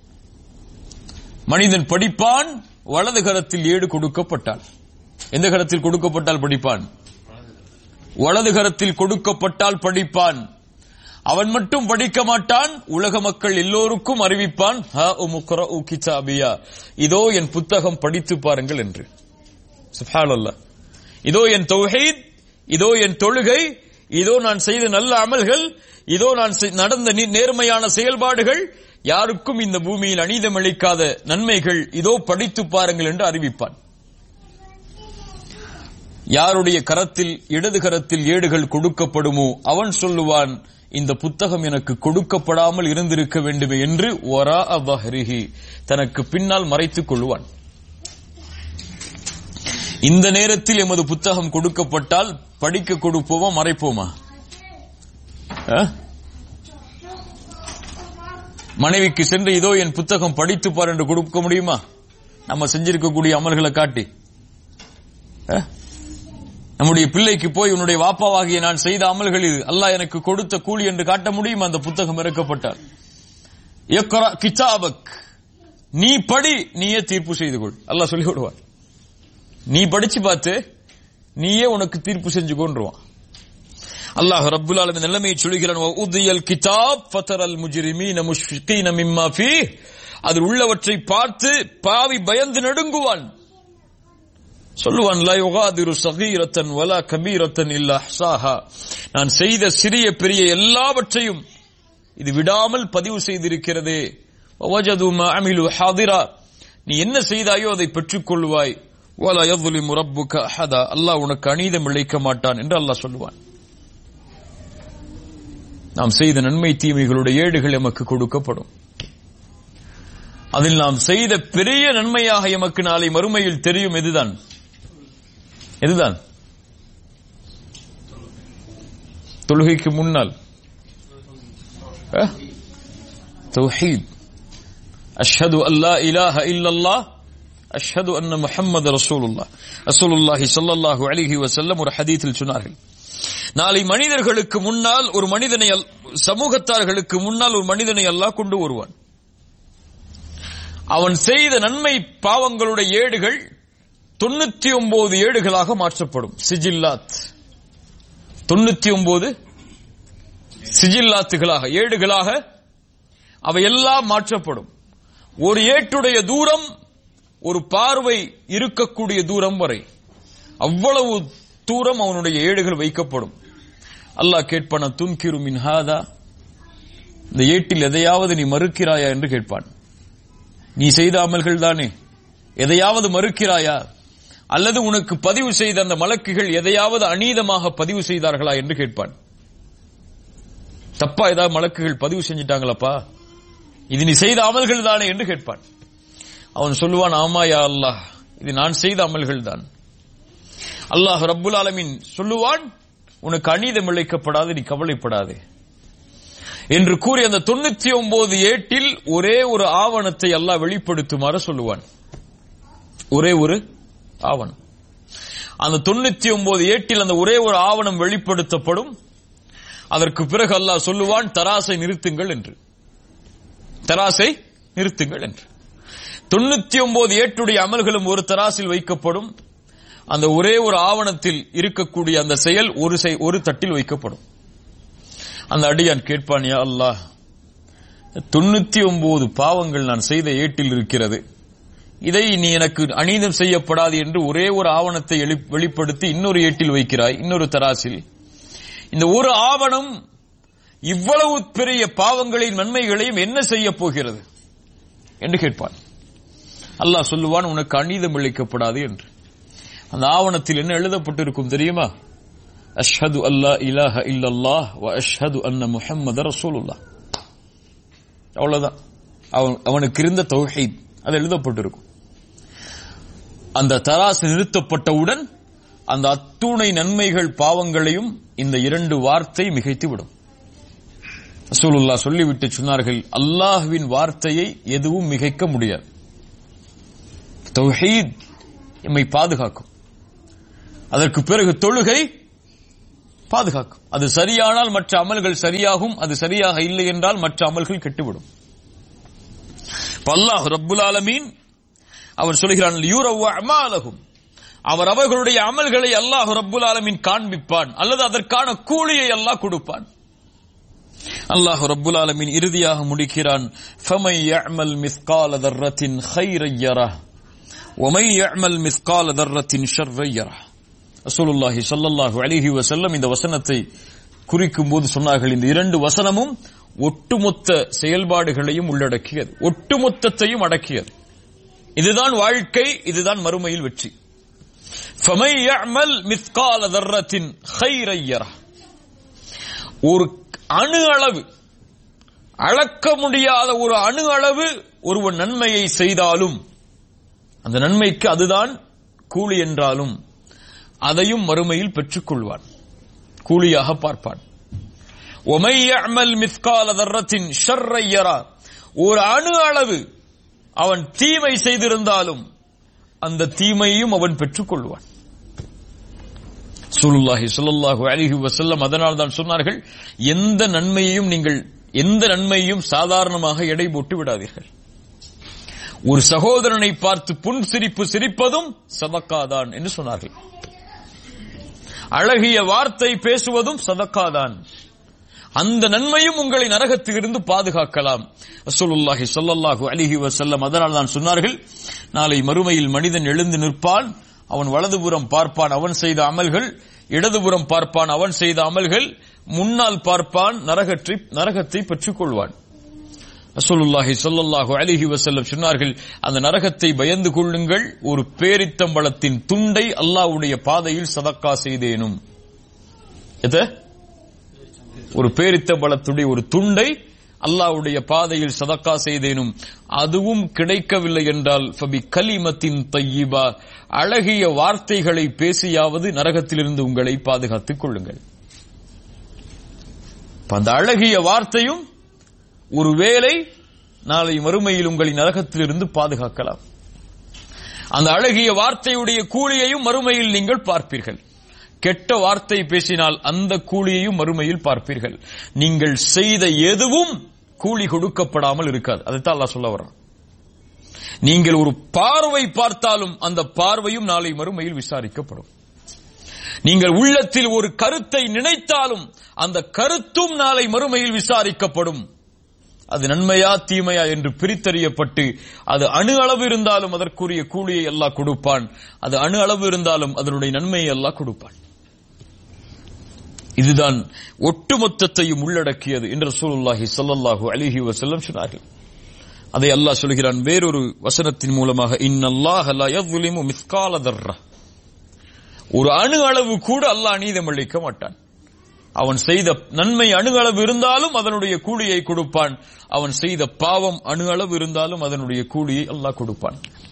மனிதன் படிப்பான், வலது கரத்தில் ஏடு கொடுக்கப்பட்டால். எந்த கரத்தில் கொடுக்கப்பட்டால் படிப்பான்? வலது கரத்தில் கொடுக்கப்பட்டால் படிப்பான். அவன் மட்டும் படிக்க மாட்டான், உலக மக்கள் எல்லோருக்கும் அறிவிப்பான், இதோ என் புத்தகம் படித்து பாருங்கள் என்று. சுப்ஹானல்லாஹ். இதோ என் தௌஹீத், இதோ என் தொழுகை, இதோ நான் செய்த நல்ல அமல்கள், இதோ நான் நடந்த நேர்மையான செயல்பாடுகள், யாருக்கும் இந்த பூமியில் அநீதமளிக்காத நன்மைகள், இதோ படித்து பாருங்கள் என்று அறிவிப்பான். யாருடைய கரத்தில், இடது கரத்தில் ஏடுகள் கொடுக்கப்படுமோ அவன் சொல்லுவான், இந்த புத்தகம் எனக்கு கொடுக்கப்படாமல் இருந்திருக்க வேண்டுமே என்று வரா அவ்ஹரிஹி, தனக்கு பின்னால் மறைத்துக் கொள்வான். இந்த நேரத்தில் எமது புத்தகம் கொடுக்கப்பட்டால் படிக்க கொடுப்போமா, மறைப்போமா? மனைவிக்கு சென்று இதோ என் புத்தகம் படித்து பார் என்று கொடுக்க முடியுமா? நம்ம செஞ்சிருக்கக்கூடிய அமல்களை காட்டி. நம்முடைய பிள்ளைக்கு போய் உன்னுடைய வாப்பாவாகிய நான் செய்த அமல்கள் இது, அல்லாஹ் எனக்கு கொடுத்த கூலி என்று காட்ட முடியும்? அந்த புத்தகம் இறக்கப்பட்டால் இக்ரா கிதாபக், நீ படி, நீயே தீர்ப்பு செய்து கொள். அல்லாஹ் சொல்லி விடுவான். நீ படிச்சு பார்த்து நீயே உனக்கு தீர்ப்பு செஞ்சு கொண்டுருவான். அல்லாஹ் ரப்புல் ஆலமீன் நிலைமையை சொல்கிறான், வஉதியல் கிதாப் ஃபதரல் முஜ்ரிமீன முஷ்ஃபிகீன மிம்மா ஃபீஹ், அதில் உள்ளவற்றை பார்த்து பாவி பயந்து நடுங்குவான். சொல்லுவான், லா யுகாதிரு ஸகீரத்தன் வலா கபீரத்தன் இல்லா அஹ்ஸாஹா, நான் செய்த சிறிய பெரிய எல்லாவற்றையும் இது விடாமல் பதிவு செய்திருக்கிறதே. வவஜது மா அமிலு ஹாதிரா, நீ என்ன செய்தாயோ அதை பெற்றுக் கொள்வாய். வலா யظ்லிமு ரப்புக அஹதா, அல்லாஹ் உனக்கு அநீதம் இழைக்க மாட்டான் என்று அல்லாஹ் சொல்லுவான். நாம் செய்த நன்மை தீமைகளுடைய ஏடுகள் எமக்கு கொடுக்கப்படும். அதில் நாம் செய்த பெரிய நன்மையாக எமக்கு நாளை மறுமையில் தெரியும். எதுதான்? எதுதான்? தொழுகைக்கு முன்னால் தௌஹீத், அஷ்ஹது அல்லா இலாஹ இல்லல்லாஹ், அஷ்ஹது அன்ன முஹம்மது ரசூலுல்லாஹ். ரசூலுல்லாஹி ஸல்லல்லாஹு அலைஹி வஸல்லம் ஒரு ஹதீஸில் சொன்னார்கள், நாளை மனிதர்களுக்கு முன்னால் ஒரு மனிதனை, சமூகத்தார்களுக்கு முன்னால் ஒரு மனிதனை அல்லாஹ் கொண்டு வருவான். அவன் செய்த நன்மை பாவங்களுடைய ஏடுகள் தொண்ணூத்தி ஒன்பது ஏடுகளாக மாற்றப்படும். சிஜில்லாத், தொண்ணூத்தி ஒன்பது சிஜில்லாத்துகளாக, ஏடுகளாக அவையெல்லாம் மாற்றப்படும். ஒரு ஏட்டுடைய தூரம் ஒரு பார்வை இருக்கக்கூடிய தூரம் வரை, அவ்வளவு தூரம் அவனுடைய ஏடுகள் வைக்கப்படும். அல்லாஹ் கேட்பான், துன்கிரு மின் ஹாதா, இந்த ஏட்டில் எதையாவது நீ மறுக்கிறாயா என்று கேட்பான். நீ செய்த அமல்கள் தானே, எதையாவது மறுக்கிறாயா? அல்லது உனக்கு பதிவு செய்த அந்த மலக்குகள் எதையாவது அநீதமாக பதிவு செய்தார்களா என்று கேட்பான். தப்பா ஏதாவது மலக்குகள் பதிவு செஞ்சிட்டாங்களப்பா, இது நீ செய்த அமல்கள் தானே என்று கேட்பான். அவன் சொல்லுவான், ஆமா யா அல்லாஹ், இது நான் செய்த அமல்கள் தான். அல்லாஹ் ரப்புல் ஆலமீன் சொல்லுவான், உனக்கு அநீதம் இழைக்கப்படாது, நீ கவலைப்படாதே என்று கூறி அந்த தொண்ணூத்தி ஒன்பது ஏட்டில் ஒரே ஒரு ஆவணத்தை அல்லாஹ் வெளிப்படுத்துமாறு சொல்லுவான். ஒரே ஒரு ஆவணம். அந்த தொண்ணூத்தி ஒன்பது ஏட்டில் அந்த ஒரே ஒரு ஆவணம் வெளிப்படுத்தப்படும். அதற்கு பிறகு அல்லாஹ் சொல்லுவான், தராசை நிறுத்துங்கள் என்று. தராசை நிறுத்துங்கள் என்று. தொண்ணூத்தி ஒன்பது ஏட்டுடைய அமல்களும் ஒரு தராசில் வைக்கப்படும். அந்த ஒரே ஒரு ஆவணத்தில் இருக்கக்கூடிய அந்த செயல் ஒரு ஒரு தட்டில் வைக்கப்படும். அந்த அடியான் கேட்பான், யா அல்லாஹ், தொண்ணூத்தி ஒன்பது பாவங்கள் நான் செய்த ஏட்டில் இருக்கிறது, இதை நீ எனக்கு அநீதம் செய்யப்படாது என்று ஒரே ஒரு ஆவணத்தை வெளிப்படுத்தி இன்னொரு ஏட்டில் வைக்கிறாய், இன்னொரு தராசில். இந்த ஒரு ஆவணம் இவ்வளவு பெரிய பாவங்களின் நன்மைகளையும் என்ன செய்ய போகிறது என்று கேட்பான். அல்லாஹ் சொல்லுவான், உனக்கு அநீதம் இழைக்கப்படாது என்று. அந்த ஆவணத்தில் என்ன எழுதப்பட்டிருக்கும் தெரியுமா? அஷ்ஹது அல்லா இலாஹ இல்லல்லாஹ் வ அஷ்ஹது அன்ன முஹம்மது ரசூலுல்லாஹ். அவ்வளவுதான் அவனுக்கு இருந்த தௌஹீத், அது எழுதப்பட்டிருக்கும். அந்த தராசு நிறுத்தப்பட்டவுடன் அந்த அத்துணை நன்மைகள் பாவங்களையும் இந்த இரண்டு வார்த்தை மிகைத்து விடும். ரசூலுல்லாஹ் சொல்லிவிட்டு சொன்னார்கள், அல்லாஹ்வின் வார்த்தையை எதுவும் மிகைக்க முடியாது. தௌஹீத் எம்மை பாதுகாக்கும். அதற்கு பிறகு தொழுகை பாதுகாக்கும். அது சரியானால் மற்ற அமல்கள் சரியாகும். அது சரியாக இல்லை என்றால் மற்ற அமல்கள் கெட்டுவிடும். அல்லாஹ் ரப்புல் ஆலமீன் அவர் சொல்கிறான், லியுரவு அமாலஹும், அவர் அவர்களுடைய அமல்களை அல்லாஹ் ரப்புல் ஆலமீன் காண்பிப்பான், அல்லது அதற்கான கூலியை அல்லாஹ் கொடுப்பான். அல்லாஹ் ரப்புல் ஆலமீன் இறுதியாக முடிக்கிறான், ஃபமை யஅமல் மிஸ்கால தர்ரத்தின் கைரன் யரஹ் வமை யஅமல் மிஸ்கால தர்ரத்தின் ஷர்ரன் யரஹ். ரசூலுல்லாஹி ஸல்லல்லாஹு அலைஹி வஸல்லம் இந்த வசனத்தை குறிக்கும் போது சொன்னார்கள், இந்த இரண்டு வசனமும் ஒட்டுமொத்த செயல்பாடுகளையும் உள்ளடக்கியது, ஒட்டுமொத்தத்தையும் அடக்கியது. இதுதான் வாழ்க்கை, இதுதான் மறுமையில் வெற்றி. ஃபமை யஅமல் மிஸ்கால தர்ரத்தின் கைரன் யரஹ், ஒரு அணு அளவு, அளக்க முடியாத ஒரு அணு அளவு ஒருவன் நன்மையை செய்தாலும் அந்த நன்மைக்கு அதுதான் கூலி என்றாலும் அதையும் மறுமையில் பெற்றுக் கொள்வான், கூலியாக பார்ப்பான். ஒமை யஅமல் மிஸ்கால தர்ரத்தின் ஷர்ரன் யரஹ், ஒரு அணு அளவு அவன் தீமை செய்திருந்தாலும் அந்த தீமையையும் அவன் பெற்றுக் கொள்வான். ரசூலுல்லாஹி ஸல்லல்லாஹு அலைஹி வஸல்லம் அதனால் தான் சொன்னார்கள், எந்த நன்மையையும் நீங்கள் எந்த நன்மையையும் சாதாரணமாக எடை போட்டு விடாதீர்கள். ஒரு சகோதரனை பார்த்து புன் சிரிப்பு சிரிப்பதும் சதக்காதான் என்று சொன்னார்கள். அழகிய வார்த்தை பேசுவதும் சதக்காதான். அந்த நன்மையும் உங்களை நரகத்திலிருந்து பாதுகாக்கலாம். ரசூலுல்லாஹி ஸல்லல்லாஹு அலைஹி வஸல்லம் அதனால் தான் சொன்னார்கள், நாளை மறுமையில் மனிதன் எழுந்து நிற்பான், அவன் வலதுபுறம் பார்ப்பான் அவன் செய்த அமல்கள், இடதுபுறம் பார்ப்பான் அவன் செய்த அமல்கள், முன்னால் பார்ப்பான் நரகத்தை நரகத்தை பெற்றுக் கொள்வான். ரசூலுல்லாஹி ஸல்லல்லாஹு அலைஹி வஸல்லம் சொன்னார்கள், அந்த நரகத்தை பயந்து கொள்ளுங்கள், ஒரு பேரித்தம்பழத்தின் துண்டை அல்லாஹ்வுடைய பாதையில் சதக்கா செய்தேனும். எது? ஒரு பேரித்தம்பழத்துடைய ஒரு துண்டை அல்லாஹ்வுடைய பாதையில் சதக்கா செய்தேனும், அதுவும் கிடைக்கவில்லை என்றால் ஃபபி கலிமத்தின் தய்யிபா, அழகிய வார்த்தைகளை பேசியாவது நரகத்திலிருந்து உங்களை பாதுகாத்துக் கொள்ளுங்கள். அந்த அழகிய வார்த்தையும் ஒருவேளை நாளை மறுமையில் உங்களை நரகத்திலிருந்து பாதுகாக்கலாம். அந்த அழகிய வார்த்தையுடைய கூலியையும் மறுமையில் நீங்கள் பார்ப்பீர்கள். கெட்ட வார்த்தை பேசினால் அந்த கூலியையும் மறுமையில் பார்ப்பீர்கள். நீங்கள் செய்த எதுவும் கூலி கொடுக்கப்படாமல் இருக்காது. அதைத்தான் அல்லாஹ் சொல்ல வர்றான். நீங்கள் ஒரு பார்வை பார்த்தாலும் அந்த பார்வையும் நாளை மறுமையில் விசாரிக்கப்படும். நீங்கள் உள்ளத்தில் ஒரு கருத்தை நினைத்தாலும் அந்த கருத்தும் நாளை மறுமையில் விசாரிக்கப்படும். அது நன்மையா தீமையா என்று பிரித்தறியப்பட்டு, அது அணு அளவு இருந்தாலும் அதற்குரிய கூலியை அல்லாஹ் கொடுப்பான், அது அணு அளவு இருந்தாலும் அதனுடைய நன்மையை அல்லாஹ் கொடுப்பான். இதுதான் ஒட்டுமொத்தத்தையும் உள்ளடக்கியது என்று ரசூலுல்லாஹி ஸல்லல்லாஹு அலைஹி வஸல்லம் சொன்னார்கள். அதை அல்லாஹ் சொல்கிறான் வேறொரு வசனத்தின் மூலமாக, இன்னல்லாஹ லா யظ்லிமு மிஸ்கால தர்ரா, ஒரு அணு அளவு கூட அல்லாஹ் அநீதம் இழைக்க மாட்டான். அவன் செய்த நன்மை அணு அளவு இருந்தாலும் அதனுடைய கூலியை கொடுப்பான், அவன் செய்த பாவம் அணு அளவு இருந்தாலும் அதனுடைய கூலியை அல்லாஹ் கொடுப்பான்.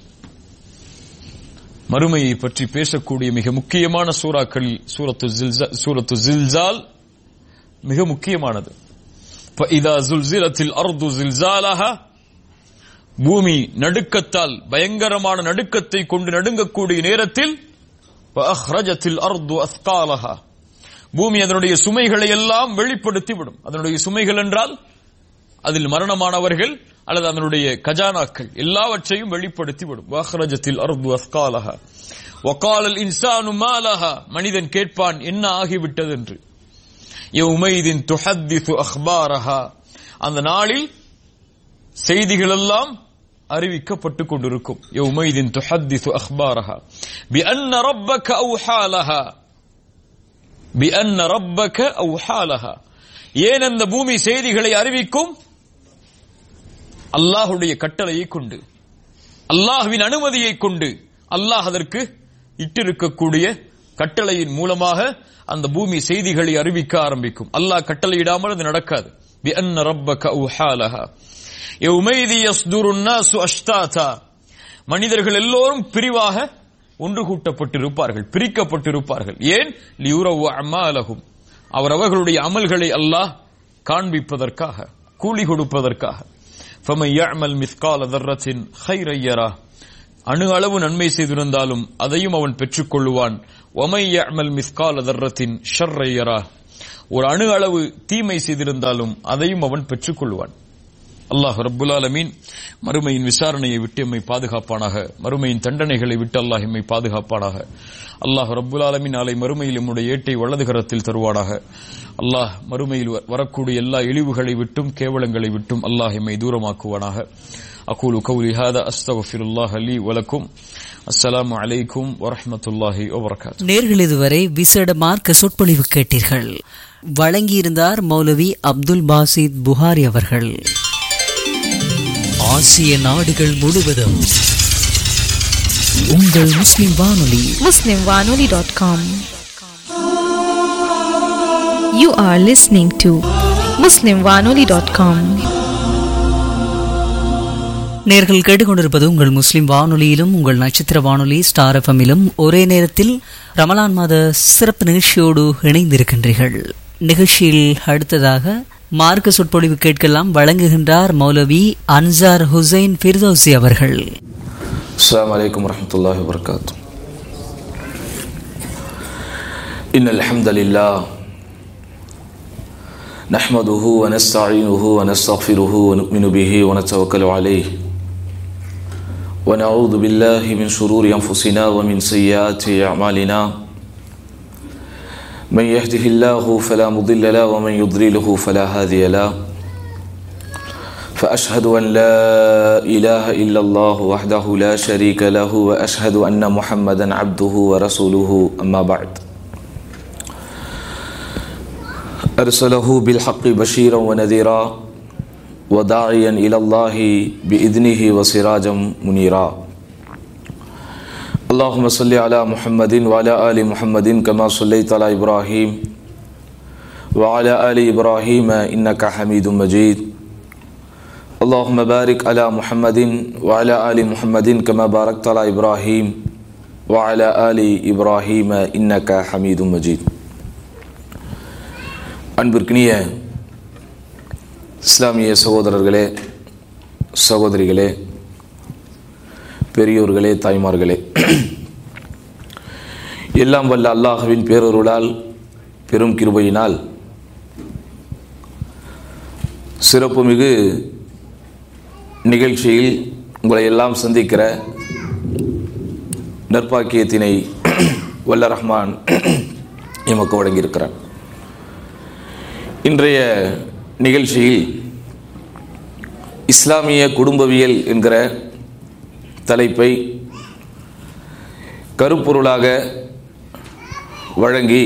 மறுமையை பற்றி பேசக்கூடிய மிக முக்கியமான சூறாக்களில் சூரத்து ஜில்ஸால் சூரத்து ஜில்ஸால் மிக முக்கியமானது. ஃபஇதா ஸுல்ஸிலத்தில் அர்து ஸில்ஸாலஹா, பூமி நடுக்கத்தால் பயங்கரமான நடுக்கத்தை கொண்டு நடுங்கக்கூடிய நேரத்தில் ஃபஅஹ்ரஜத்தில் அர்து அஸ்காலஹா, பூமி அதனுடைய சுமைகளை எல்லாம் வெளிப்படுத்திவிடும். அதனுடைய சுமைகள் என்றால் அதில் மரணமானவர்கள் அல்லது அதனுடைய கஜானாக்கள் எல்லாவற்றையும் வெளிப்படுத்திவிடும். வஅஹ்ரஜத்தில் அர்து அஸ்காலஹா வகாலல் இன்சானு மாலஹா, மனிதன் கேட்பான் என்ன ஆகிவிட்டது என்று. யௌமைதின் துஹத்திஸு அக்பாரஹா, அந்த நாளில் செய்திகள் எல்லாம் அறிவிக்கப்பட்டுக் கொண்டிருக்கும். யௌமைதின் துஹத்திஸு அக்பாரஹா பிஅன்ன ரப்பக அவ்ஹாலஹா பிஅன்ன ரப்பக அவ்ஹாலஹா, ஏன் அந்த பூமி செய்திகளை அறிவிக்கும்? அல்லாஹ்வுடைய கட்டளையை கொண்டு, அல்லாஹ்வின் அனுமதியை கொண்டு, அல்லாஹ் அதற்கு இட்டிருக்கக்கூடிய கட்டளையின் மூலமாக அந்த பூமி செய்திகளை அறிவிக்க ஆரம்பிக்கும். அல்லாஹ் கட்டளையிடாமல் அது நடக்காது. பிஅன்ன ரப்பக அவ்ஹாலஹா யௌமைதி யஸ்துருன் நாசு அஷ்தாதா, மனிதர்கள் எல்லோரும் பிரிவாக ஒன்று கூட்டப்பட்டிருப்பார்கள், பிரிக்கப்பட்டிருப்பார்கள். ஏன்? லியுரவு அமாலஹும், அவர் அவர்களுடைய அமல்களை அல்லாஹ் காண்பிப்பதற்காக, கூலி கொடுப்பதற்காக. فَمَنْ يَعْمَلْ مِثْقَالَ ذَرَّةٍ خَيْرًا يَرَهُ, அணு அளவு நன்மை செய்திருந்தாலும் அதையும் அவன் பெற்றுக் கொள்ளுவான். وَمَنْ يَعْمَلْ مِثْقَالَ ذَرَّةٍ شَرًّا يَرَهُ, ஒரு அணு அளவு தீமை செய்திருந்தாலும் அதையும் அவன் பெற்றுக் கொள்வான். அல்லாஹ் ரப்புல் ஆலமீன் மறுமையின் விசாரணையை விட்டு எம்மை பாதுகாப்பானாக. மறுமையின் தண்டனைகளை விட்டு அல்லாஹ் எம்மை பாதுகாப்பானாக. அல்லாஹ் ரப்புல் ஆலமீன் நாளை மறுமையில் எம்முடைய ஏட்டை வலது கரத்தில் தருவானாக. அல்லாஹ் மறுமையில் வரக்கூடிய எல்லா இழிவுகளை விட்டும் கேவலங்களை விட்டும் அல்லாஹ் எம்மை தூரமாக்குவானாக. அகூலு கௌலி ஹாதா அஸ்தக்ஃபிருல்லாஹ் லீ வ லக்கும். அஸ்ஸலாமு அலைக்கும் வரஹ்மத்துல்லாஹி வ பரகாத்துஹு. நேர்கள் இதுவரை விசேட மார்க்க சொற்பொழிவு கேட்டீர்கள். வழங்கியிருந்தார் மௌலவி அப்துல் பாசித் புகாரி அவர்கள். ஆசிய நாடுகள் முழுவதும் உங்கள் முஸ்லிம் வானொலி muslim wanoli dot com. You are listening to muslim wanoli dot com. நேர்கள் கேட்டுக்கொண்டிருப்பது உங்கள் முஸ்லிம் வானொலியிலும் உங்கள் நட்சத்திர வானொலி ஸ்டார் எஃப்எம்மிலும் ஒரே நேரத்தில் ரமலான் மாத சிறப்பு நிகழ்ச்சியோடு இணைந்திருக்கின்றீர்கள். நிகழ்ச்சியில் அடுத்ததாக மார்க்க சொற்பொழிவு கேட்கலாம். வழங்குகின்றார் மௌலவி அன்சார் ஹுசைன் ஃபிர்தௌசி அவர்கள். அஸ்ஸலாமு அலைக்கும் வரஹ்மத்துல்லாஹி வபரகாத்துஹு. இன்னல் ஹம்தலில்லாஹ் நஹ்மதுஹு வ நஸ்தஈனுஹு வ நஸ்தக்ஃபிருஹு வ நு'மினு பிஹி வ நதவக்கலு அலைஹி வ நஊது பில்லாஹி மின் ஷுரூரி அன்ஃபுஸினா வ மின் ஸய்யிஆத்தி அஅமாலினா. من يهده الله فلا مضل له ومن يضلله فلا هادي له. فأشهد أن لا إله إلا الله وحده لا شريك له وأشهد أن محمدا عبده ورسوله. أما بعد، أرسله بالحق بشيرا ونذيرا وداعيا إلى الله بإذنه وسراجا منيرا. اللهم صل على محمد وعلى آل محمد كما صليت على إبراهيم وعلى آل إبراهيم إنك حميد مجيد. اللهم بارك على محمد وعلى آل محمد كما باركت على إبراهيم وعلى آل إبراهيم إنك حميد مجيد. அன்பிற்கினிய இஸ்லாமிய சகோதரர்களே, சகோதரிகளே, பெரியோர்களே, தாய்மார்களே, எல்லாம் வல்ல அல்லாஹ்வின் பேரருளால் பெரும் கிருபையினால் சிறப்புமிகு நிகழ்ச்சியில் உங்களை எல்லாம் சந்திக்கிற நற்பாக்கியத்தினை வல்ல ரஹ்மான் எமக்கு வழங்கியிருக்கிறான். இன்றைய நிகழ்ச்சியில் இஸ்லாமிய குடும்பவியல் என்கிற தலைப்பை கருப்பொருளாக வழங்கி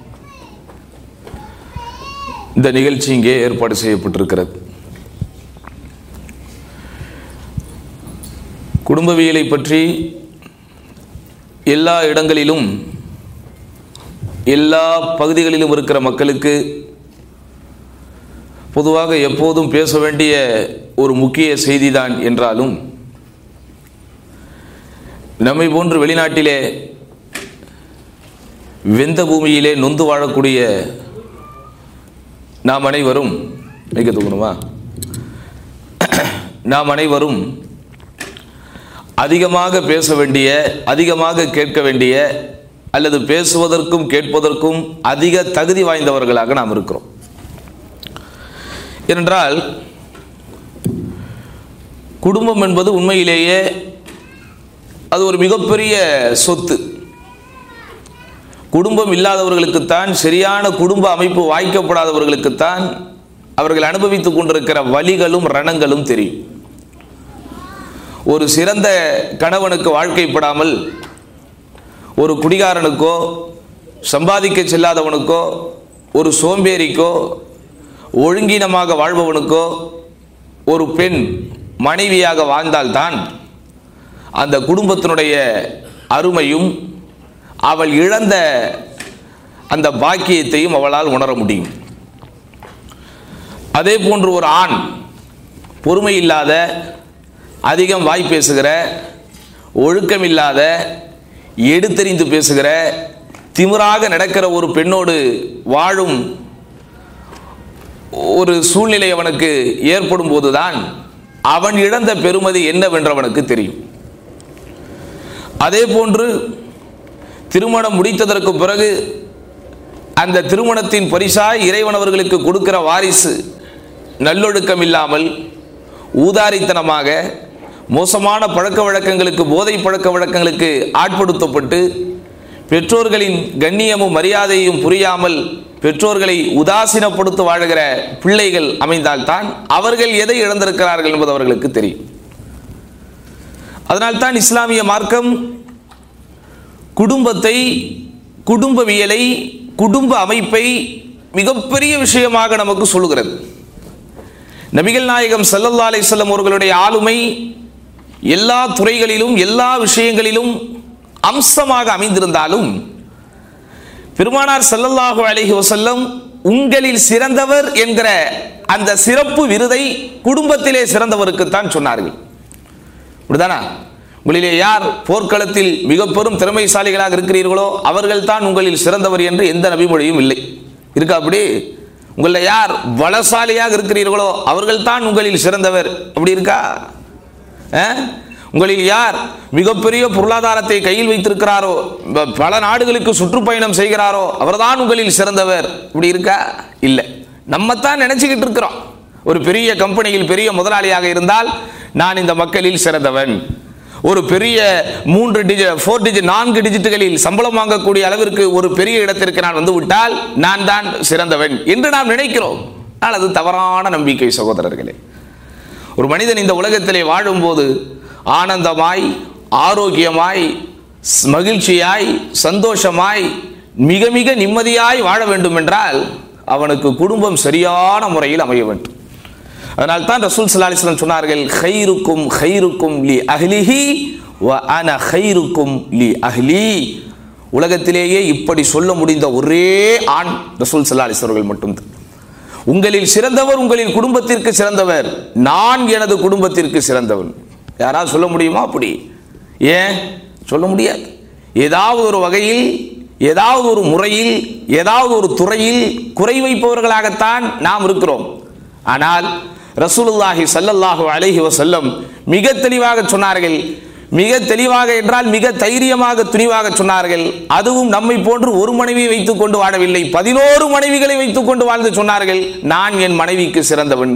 இந்த நிகழ்ச்சி இங்கே ஏற்பாடு செய்யப்பட்டிருக்கிறது. குடும்பவியலை பற்றி எல்லா இடங்களிலும் எல்லா பகுதிகளிலும் இருக்கிற மக்களுக்கு பொதுவாக எப்போதும் பேச வேண்டிய ஒரு முக்கிய செய்திதான் என்றாலும், நம்மை போன்று வெளிநாட்டிலே வெந்த பூமியிலே நொந்து வாழக்கூடிய நாம் அனைவரும் மிக தூக்கணுமா நாம் அனைவரும் அதிகமாக பேச வேண்டிய, அதிகமாக கேட்க வேண்டிய, அல்லது பேசுவதற்கும் கேட்பதற்கும் அதிக தகுதி வாய்ந்தவர்களாக நாம் இருக்கிறோம். ஏனென்றால் குடும்பம் என்பது உண்மையிலேயே அது ஒரு மிகப்பெரிய சொத்து. குடும்பம் இல்லாதவர்களுக்குத்தான், சரியான குடும்ப அமைப்பு வாய்க்கப்படாதவர்களுக்குத்தான் அவர்கள் அனுபவித்துக் கொண்டிருக்கிற வலிகளும் ரணங்களும் தெரியும். ஒரு சிறந்த கணவனுக்கு வாழ்க்கைப்படாமல் ஒரு குடிகாரனுக்கோ, சம்பாதிக்க செல்லாதவனுக்கோ, ஒரு சோம்பேறிக்கோ, ஒழுங்கீனமாக வாழ்பவனுக்கோ ஒரு பெண் மனைவியாக வாழ்ந்தால்தான் அந்த குடும்பத்தினுடைய அருமையும் அவள் இழந்த அந்த பாக்கியத்தையும் அவளால் உணர முடியும். அதே போன்று ஒரு ஆண் பொறுமை இல்லாத, அதிகம் வாய் பேசுகிற, ஒழுக்கமில்லாத, எடுத்தெறிந்து பேசுகிற, திமிராக நடக்கிற ஒரு பெண்ணோடு வாழும் ஒரு சூழ்நிலை அவனுக்கு ஏற்படும் போதுதான் அவன் இழந்த பெருமதி என்னவென்று அவனுக்கு தெரியும். அதே போன்று திருமணம் முடித்ததற்கு பிறகு அந்த திருமணத்தின் பரிசாய் இறைவன் அவர்களுக்கு கொடுக்கிற வாரிசு நல்லொழுக்கம் இல்லாமல் ஊதாரித்தனமாக மோசமான பழக்க வழக்கங்களுக்கு, போதை பழக்க வழக்கங்களுக்கு ஆட்படுத்தப்பட்டு பெற்றோர்களின் கண்ணியமும் மரியாதையும் புரியாமல் பெற்றோர்களை உதாசீனப்படுத்த வாழுகிற பிள்ளைகள் அமைந்தால்தான் அவர்கள் எதை இழந்திருக்கிறார்கள் என்பது அவர்களுக்கு தெரியும். அதனால்தான் இஸ்லாமிய மார்க்கம் குடும்பத்தை, குடும்பவியலை, குடும்ப அமைப்பை மிகப்பெரிய விஷயமாக நமக்கு சொல்லுகிறது. நபிகள் நாயகம் ஸல்லல்லாஹு அலைஹி வஸல்லம் அவர்களுடைய ஆளுமை எல்லா துறைகளிலும் எல்லா விஷயங்களிலும் அம்சமாக அமைந்திருந்தாலும் பெருமானார் ஸல்லல்லாஹு அலைஹி வஸல்லம் உங்களில் சிறந்தவர் என்கிற அந்த சிறப்பு விருதை குடும்பத்திலே சிறந்தவருக்குத்தான் சொன்னார்கள். அப்படிதானா? உங்களிலே யார் போர்க்களத்தில் மிக பெரும் திறமைசாலிகளாக இருக்கிறீர்களோ அவர்கள் தான் உங்களில் சிறந்தவர் என்று எந்த நபிமொழியும் இல்லை. இருக்கா அப்படி? உங்களில் யார் பலசாலியாக இருக்கிறீர்களோ அவர்கள் தான் உங்களில் சிறந்தவர், அப்படி இருக்கா? உங்களில் யார் மிகப்பெரிய பொருளாதாரத்தை கையில் வைத்திருக்கிறாரோ, பல நாடுகளுக்கு சுற்றுப்பயணம் செய்கிறாரோ அவர்தான் உங்களில் சிறந்தவர், இப்படி இருக்கா? இல்லை. நம்ம தான் நினைச்சுக்கிட்டு இருக்கிறோம். ஒரு பெரிய கம்பெனியில் பெரிய முதலாளியாக இருந்தால் நான் இந்த மக்களில் சிறந்தவன், ஒரு பெரிய மூன்று டிஜிட் ஃபோர் டிஜிட் நான்கு டிஜிட்டுகளில் சம்பளம் வாங்கக்கூடிய அளவிற்கு ஒரு பெரிய இடத்திற்கு நான் வந்து விட்டால் நான் தான் சிறந்தவன் என்று நாம் நினைக்கிறோம். ஆனால் அது தவறான நம்பிக்கை சகோதரர்களே. ஒரு மனிதன் இந்த உலகத்திலே வாழும்போது ஆனந்தமாய், ஆரோக்கியமாய், மகிழ்ச்சியாய், சந்தோஷமாய், மிக மிக நிம்மதியாய் வாழ வேண்டும் என்றால் அவனுக்கு குடும்பம் சரியான முறையில் அமைய வேண்டும். அதனால் தான் ரசூல் ஸல்லல்லாஹு அலைஹி வஸல்லம் சொன்னார்கள், கைருக்கும் கைருக்கும் லி அஹ்லிஹி வ அன கைருக்கும் லி அஹ்லி. உலகத்திலேயே இப்படி சொல்ல முடிந்த ஒரே ஆண் ரசூல் ஸல்லல்லாஹு அலைஹி வஸல்லம் அவர்கள் மட்டும்தான். உங்களில் சிறந்தவர் உங்களின் குடும்பத்திற்கு சிறந்தவர், நான் எனது குடும்பத்திற்கு சிறந்தவன். யாராவது சொல்ல முடியுமா? அப்படி ஏன் சொல்ல முடியாது? ஏதாவது ஒரு வகையில், ஏதாவது ஒரு முறையில், ஏதாவது ஒரு துறையில் குறை வைப்பவர்களாகத்தான் நாம் இருக்கிறோம். ஆனால் ரசூலுல்லாஹி ஸல்லல்லாஹு அலைஹி வஸல்லம் மிக தெளிவாக சொன்னார்கள். மிக தெளிவாக என்றால் மிக தைரியமாக, துணிவாக சொன்னார்கள். அதுவும் நம்மை போன்று ஒரு மனைவியை வைத்துக் கொண்டு வாழவில்லை, பதினோரு மனைவிகளை வைத்துக் கொண்டு வாழ்ந்து சொன்னார்கள், நான் என் மனைவிக்கு சிறந்தவன்.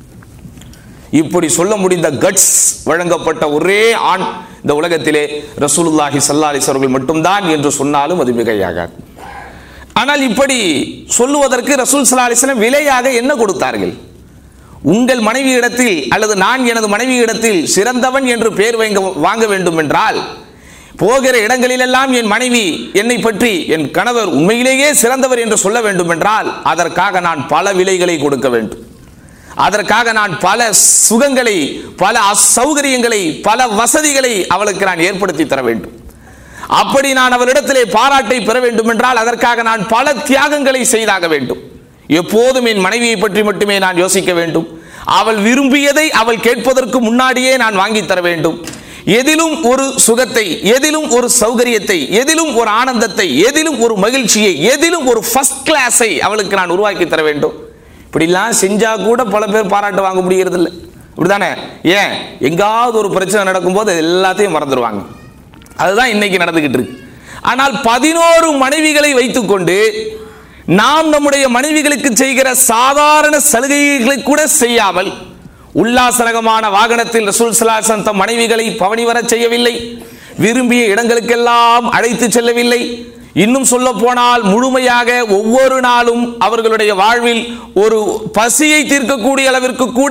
இப்படி சொல்ல முடிந்த கட்ஸ் வழங்கப்பட்ட ஒரே ஆண் இந்த உலகத்திலே ரசூலுல்லாஹி ஸல்லல்லாஹு அலைஹி வஸல்லம் மட்டும்தான் என்று சொன்னாலும் அது மிகையாகாது. ஆனால் இப்படி சொல்லுவதற்கு ரசூல் ஸல்லல்லாஹு அலைஹி வஸல்லம் விலையாக என்ன கொடுத்தார்கள்? உங்கள் மனைவி இடத்தில் அல்லது நான் எனது மனைவி இடத்தில் சிறந்தவன் என்று பெயர் வாங்க வேண்டும் என்றால், போகிற இடங்களிலெல்லாம் என் மனைவி என்னை பற்றி என் கணவர் உண்மையிலேயே சிறந்தவர் என்று சொல்ல வேண்டும் என்றால் அதற்காக நான் பல விலைகளை கொடுக்க வேண்டும். அதற்காக நான் பல சுகங்களை, பல அசௌகரியங்களை, பல வசதிகளை அவளுக்கு நான் ஏற்படுத்தி தர வேண்டும். அப்படி நான் அவளிடத்திலே பாராட்டை பெற வேண்டும் என்றால் அதற்காக நான் பல தியாகங்களை செய்தாக வேண்டும். எப்போதும் என் மனைவியை பற்றி மட்டுமே நான் யோசிக்க வேண்டும். அவள் விரும்பியதை அவள் கேட்பதற்கு முன்னாடியே நான் வாங்கி தர வேண்டும். எதிலும் ஒரு சுகத்தை, எதிலும் ஒரு சௌகரியத்தை, எதிலும் ஒரு ஆனந்தத்தை, எதிலும் ஒரு மகிழ்ச்சியை, எதிலும் ஒரு ஃபர்ஸ்ட் கிளாஸை அவளுக்கு நான் உருவாக்கி தர வேண்டும். இப்படிலாம் செஞ்சா கூட பல பேர் பாராட்டு வாங்க முடிகிறது இல்லை, அப்படிதானே? ஏன்? எங்காவது ஒரு பிரச்சனை நடக்கும்போது எல்லாத்தையும் மறந்துடுவாங்க. அதுதான் இன்னைக்கு நடந்துகிட்டு இருக்கு. ஆனால் பதினோரு மனைவிகளை வைத்துக் கொண்டு நாம் நம்முடைய மனைவிகளுக்கு செய்கிற சாதாரண சலுகைகளை கூட செய்யாமல், உல்லாசரகமான வாகனத்தில் ரசூல் ஸல்லல்லாஹு அலைஹி வஸல்லம் மனைவிகளை பவனி வர செய்யவில்லை, விரும்பிய இடங்களுக்கெல்லாம் அழைத்து செல்லவில்லை. இன்னும் சொல்ல போனால் முழுமையாக ஒவ்வொரு நாளும் அவர்களுடைய வாழ்வில் ஒரு பசியை தீர்க்கக்கூடிய அளவிற்கு கூட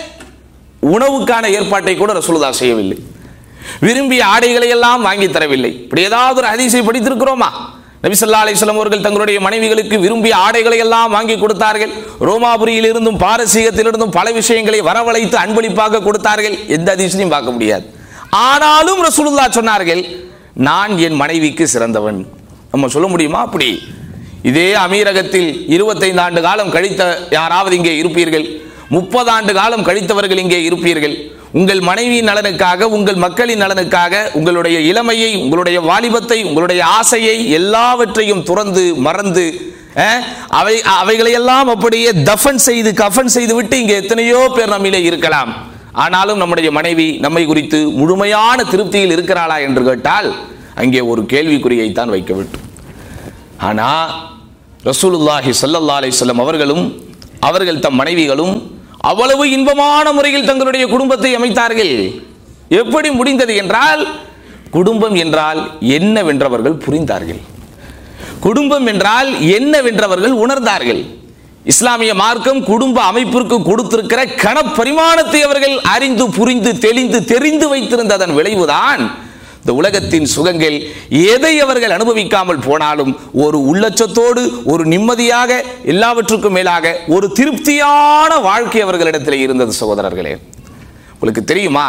உணவுக்கான ஏற்பாட்டை கூட ரசூலுல்லாஹ் செய்யவில்லை. விரும்பிய ஆடைகளை எல்லாம் வாங்கி தரவில்லை. இப்படி ஏதாவது ஒரு ஹதீஸை படித்திருக்கிறோமா? நபி ஸல்லல்லாஹு அலைஹி வஸல்லம் அவர்கள் தங்களுடைய மனைவிகளுக்கு விரும்பிய ஆடைகளை எல்லாம் வாங்கி கொடுத்தார்கள். ரோமாபுரியில் இருந்தும் பாரசீகத்திலிருந்தும் பல விஷயங்களை வரவழைத்து அன்பளிப்பாக கொடுத்தார்கள். எந்த ஹதீஸையும் பார்க்க முடியாது. ஆனாலும் ரசூலுல்லாஹ் சொன்னார்கள், நான் என் மனைவிக்கு சிறந்தவன். நம்ம சொல்ல முடியுமா? அப்படி இதே அமீரகத்தில் இருபத்தைந்து ஆண்டு காலம் கழித்த யாராவது இங்கே இருப்பீர்கள், முப்பது ஆண்டு காலம் கழித்தவர்கள் இங்கே இருப்பீர்கள். உங்கள் மனைவியின் நலனுக்காக, உங்கள் மக்களின் நலனுக்காக உங்களுடைய இளமையை, உங்களுடைய வாலிபத்தை, உங்களுடைய ஆசையை எல்லாவற்றையும் துறந்து மறந்து அவை அவைகளையெல்லாம் அப்படியே தஃபன் செய்து கஃபன் செய்து விட்டு இங்கே எத்தனையோ பேர் நம்மிலே இருக்கலாம். ஆனாலும் நம்முடைய மனைவி நம்மை குறித்து முழுமையான திருப்தியில் இருக்கிறாளா என்று கேட்டால் அங்கே ஒரு கேள்விக்குறியைத்தான் வைக்க வேண்டும். ஆனா ரசூலுல்லாஹி ஸல்லல்லாஹு அலைஹி வஸல்லம் அவர்களும் அவர்கள் தம் மனைவிகளும் அவ்வளவு இன்பமான முறையில் தங்களுடைய குடும்பத்தை அமைத்தார்கள். எப்படி முடிந்தது என்றால், குடும்பம் என்றால் என்னவென்றவர்கள் புரிந்தார்கள். குடும்பம் என்றால் என்னவென்றவர்கள் உணர்ந்தார்கள். இஸ்லாமிய மார்க்கம் குடும்ப அமைப்பிற்கு கொடுத்திருக்கிற கணப்பரிமாணத்தை அவர்கள் அறிந்து புரிந்து தெளிந்து தெரிந்து வைத்திருந்ததன் விளைவுதான் இந்த உலகத்தின் சுகங்கள். எதை அவர்கள் அனுபவிக்காமல் போனாலும் ஒரு உள்ளச்சத்தோடு ஒரு நிம்மதியாக எல்லாவற்றுக்கும் மேலாக ஒரு திருப்தியான வாழ்க்கை அவர்களிடத்தில் இருந்தது. சகோதரர்களே, உங்களுக்கு தெரியுமா,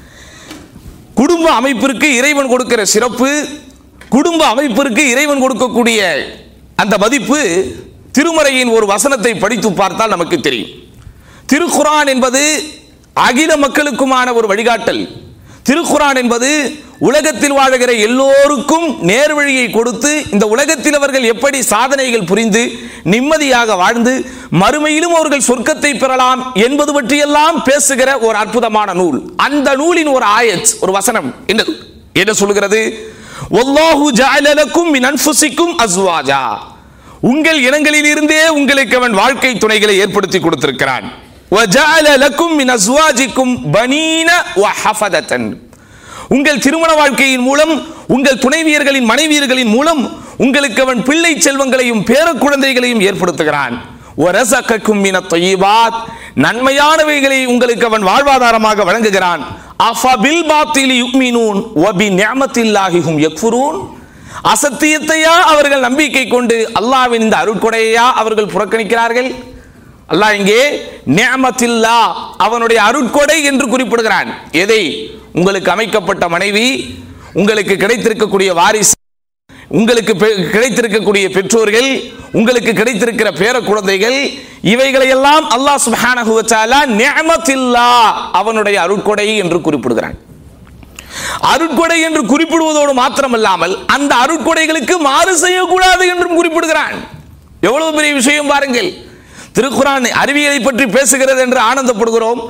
குடும்ப அமைப்பிற்கு இறைவன் கொடுக்கிற சிறப்பு, குடும்ப அமைப்பிற்கு இறைவன் கொடுக்கக்கூடிய அந்த மதிப்பு திருமறையின் ஒரு வசனத்தை படித்து பார்த்தால் நமக்கு தெரியும். திருக்குர்ஆன் என்பது அகில மக்களுக்குமான ஒரு வழிகாட்டல். திருக்குர்ஆன் என்பது உலகத்தில் வாழுகிற எல்லோருக்கும் நேர்வழியை கொடுத்து இந்த உலகத்தில் அவர்கள் எப்படி சாதனைகள் புரிந்து நிம்மதியாக வாழ்ந்து மறுமையிலும் அவர்கள் சொர்க்கத்தை பெறலாம் என்பது பற்றியெல்லாம் பேசுகிற ஒரு அற்புதமான நூல். அந்த நூலின் ஒரு ஆயத், ஒரு வசனம் என்ன என்ன சொல்கிறது? வல்லாஹு ஜஅல லக்கும் மின் அன்ஃபுசிக்கும் அஸ்வாஜா, உங்கள் இனங்களில் இருந்தே உங்களுக்கு அவன் வாழ்க்கை துணைகளை ஏற்படுத்தி கொடுத்திருக்கிறான். வஜஅல லக்கும் மின் அஸ்வாஜிக்கும் பனீன வஹஃபதத்தன், உங்கள் திருமண வாழ்க்கையின் மூலம் உங்கள் துணைவியர்களின் மனைவியர்களின் மூலம் உங்களுக்கு அவன் பிள்ளை செல்வங்களையும் பேர குழந்தைகளையும் ஏற்படுத்துகிறான். வரஸகக்கும் மினத் தய்யிபாத், நன்மையானவைகளை உங்களுக்கு அவன் வாழ்வாதாரமாக வழங்குகிறான். அஃபபில் பாத்திலி யுமினூன் வபி நிஅமத்தில்லாஹி ஹும் யக்ஃபுரூன், அசத்தியத்தையா அவர்கள் நம்பிக்கை கொண்டு அல்லாஹ்வின் இந்த அருட்கொடையா அவர்கள் புறக்கணிக்கிறார்கள். அல்லாஹ் இங்கே நிஅமத்தில்லா, அவனுடைய அருட்கொடை என்று குறிப்பிடுகிறான். எதை? உங்களுக்கு அமைக்கப்பட்ட மனைவி, உங்களுக்கு கிடைத்திருக்கக்கூடிய வாரிசு, உங்களுக்கு கிடைத்திருக்கக்கூடிய பெற்றோர்கள், உங்களுக்கு கிடைத்திருக்கிற பேர குழந்தைகள், இவைகளையெல்லாம் அல்லாஹ் சுப்ஹானஹு வ தஆலா நிஅமத்தில்லா, அவனுடைய அருட்கொடை என்று குறிப்பிடுகிறான். அருட்கொடை என்று குறிப்பிடுவதோடு மாத்திரமல்லாமல் அந்த அருட்கொடைகளுக்கு மாறு செய்யக்கூடாது என்றும் குறிப்பிடுகிறான். எவ்வளவு பெரிய விஷயம் பாருங்கள். திருக்குர்ஆன் அறிவியலை பற்றி பேசுகிறது என்று ஆனந்தப்படுகிறோம்.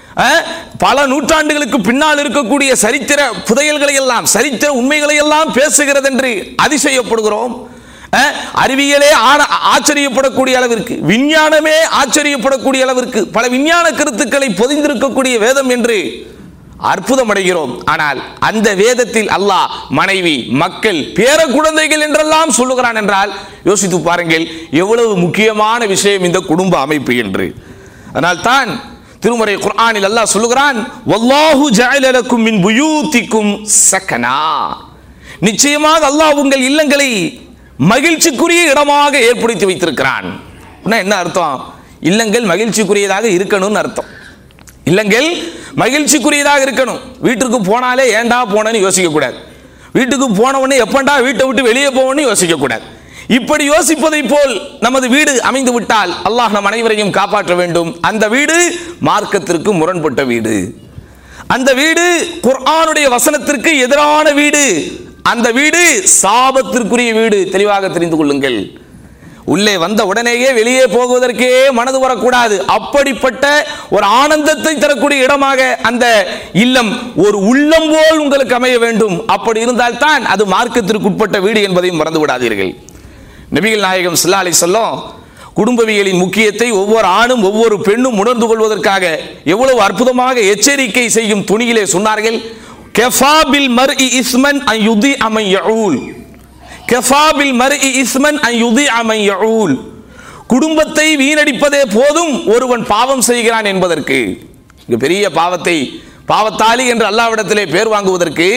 பல நூற்றாண்டுகளுக்கு பின்னால் இருக்கக்கூடிய சரித்திர புதையல்களை எல்லாம், சரித்திர உண்மைகளை எல்லாம் பேசுகிறது என்று அதிசயப்படுகிறோம். அறிவியலே ஆச்சரியப்படக்கூடிய அளவிற்கு, விஞ்ஞானமே ஆச்சரியப்படக்கூடிய அளவிற்கு பல விஞ்ஞான கருத்துக்களை பொதிந்திருக்கக்கூடிய வேதம் என்று அற்புதம் அடைகிறோம். ஆனால் அந்த வேதத்தில் அல்லாஹ் மனைவி, மக்கள், பேர குழந்தைகள் என்றெல்லாம் சொல்லுகிறான் என்றால் யோசித்து பாருங்கள் எவ்வளவு முக்கியமான விஷயம் இந்த குடும்ப அமைப்பு என்று. அதனால் தான் திருமறை குர்ஆனில் அல்லாஹ் சொல்லுகிறான், வல்லாஹு ஜஅல லக்கும் மின் புயூதிக்கும் சகனா, நிச்சயமாக அல்லாஹ் உங்கள் இல்லங்களை மகிழ்ச்சிக்குரிய இடமாக ஏற்படுத்தி வைத்திருக்கிறான். என்ன அர்த்தம்? இல்லங்கள் மகிழ்ச்சிக்குரியதாக இருக்கணும்னு அர்த்தம். இல்லங்கள் மகிழ்ச்சிக்குரியதாக இருக்கணும். வீட்டுக்கு போனாலே ஏண்டா போனேன்னு யோசிக்க கூடாது. வீட்டுக்கு போன உடனே எப்பண்டா வீட்டை விட்டு வெளியே போகணும்னு யோசிக்க கூடாது. இப்படி யோசிப்பதை போல் நமது வீடு அமைந்து விட்டால் அல்லாஹ் நம் அனைவரையும் காப்பாற்ற வேண்டும். அந்த வீடு மார்க்கத்திற்கு முரண்பட்ட வீடு, அந்த வீடு குர்ஆனுடைய வசனத்திற்கு எதிரான வீடு, அந்த வீடு சாபத்திற்குரிய வீடு. தெளிவாக தெரிந்து கொள்ளுங்கள். உள்ளே வந்த உடனேயே வெளியே போகுவதற்கே மனது வரக்கூடாது. அப்படிப்பட்ட ஒரு ஆனந்தத்தை தரக்கூடிய இடமாக அந்த இல்லம் ஒரு உள்ளம் போல் உங்களுக்கு அமைய வேண்டும். அப்படி இருந்தால் தான் அது மார்க்கத்திற்கு உட்பட்ட வீடு என்பதையும் மறந்து விடாதீர்கள். நபிகள் நாயகம் ஸல்லல்லாஹு அலைஹி வஸல்லம் குடும்பவியலின் முக்கியத்தை ஒவ்வொரு ஆணும் ஒவ்வொரு பெண்ணும் உணர்ந்து கொள்வதற்காக எவ்வளவு அற்புதமாக எச்சரிக்கை செய்யும் துணியிலே சொன்னார்கள். கஃபா bill மர்இ இஸ்மன் an யுதிஅ Mann யஊல், கஃபா bill மர்இ இஸ்மன் an யுதிஅ மன் யஊல், குடும்பத்தை வீணடிப்பதே போதும் ஒருவன் பாவம் செய்கிறான் என்பதற்கு. இங்கு பெரிய பாவத்தை பாவத்தாளி என்று அல்லாஹ்விடத்திலே பெயர் வாங்குவதற்கு,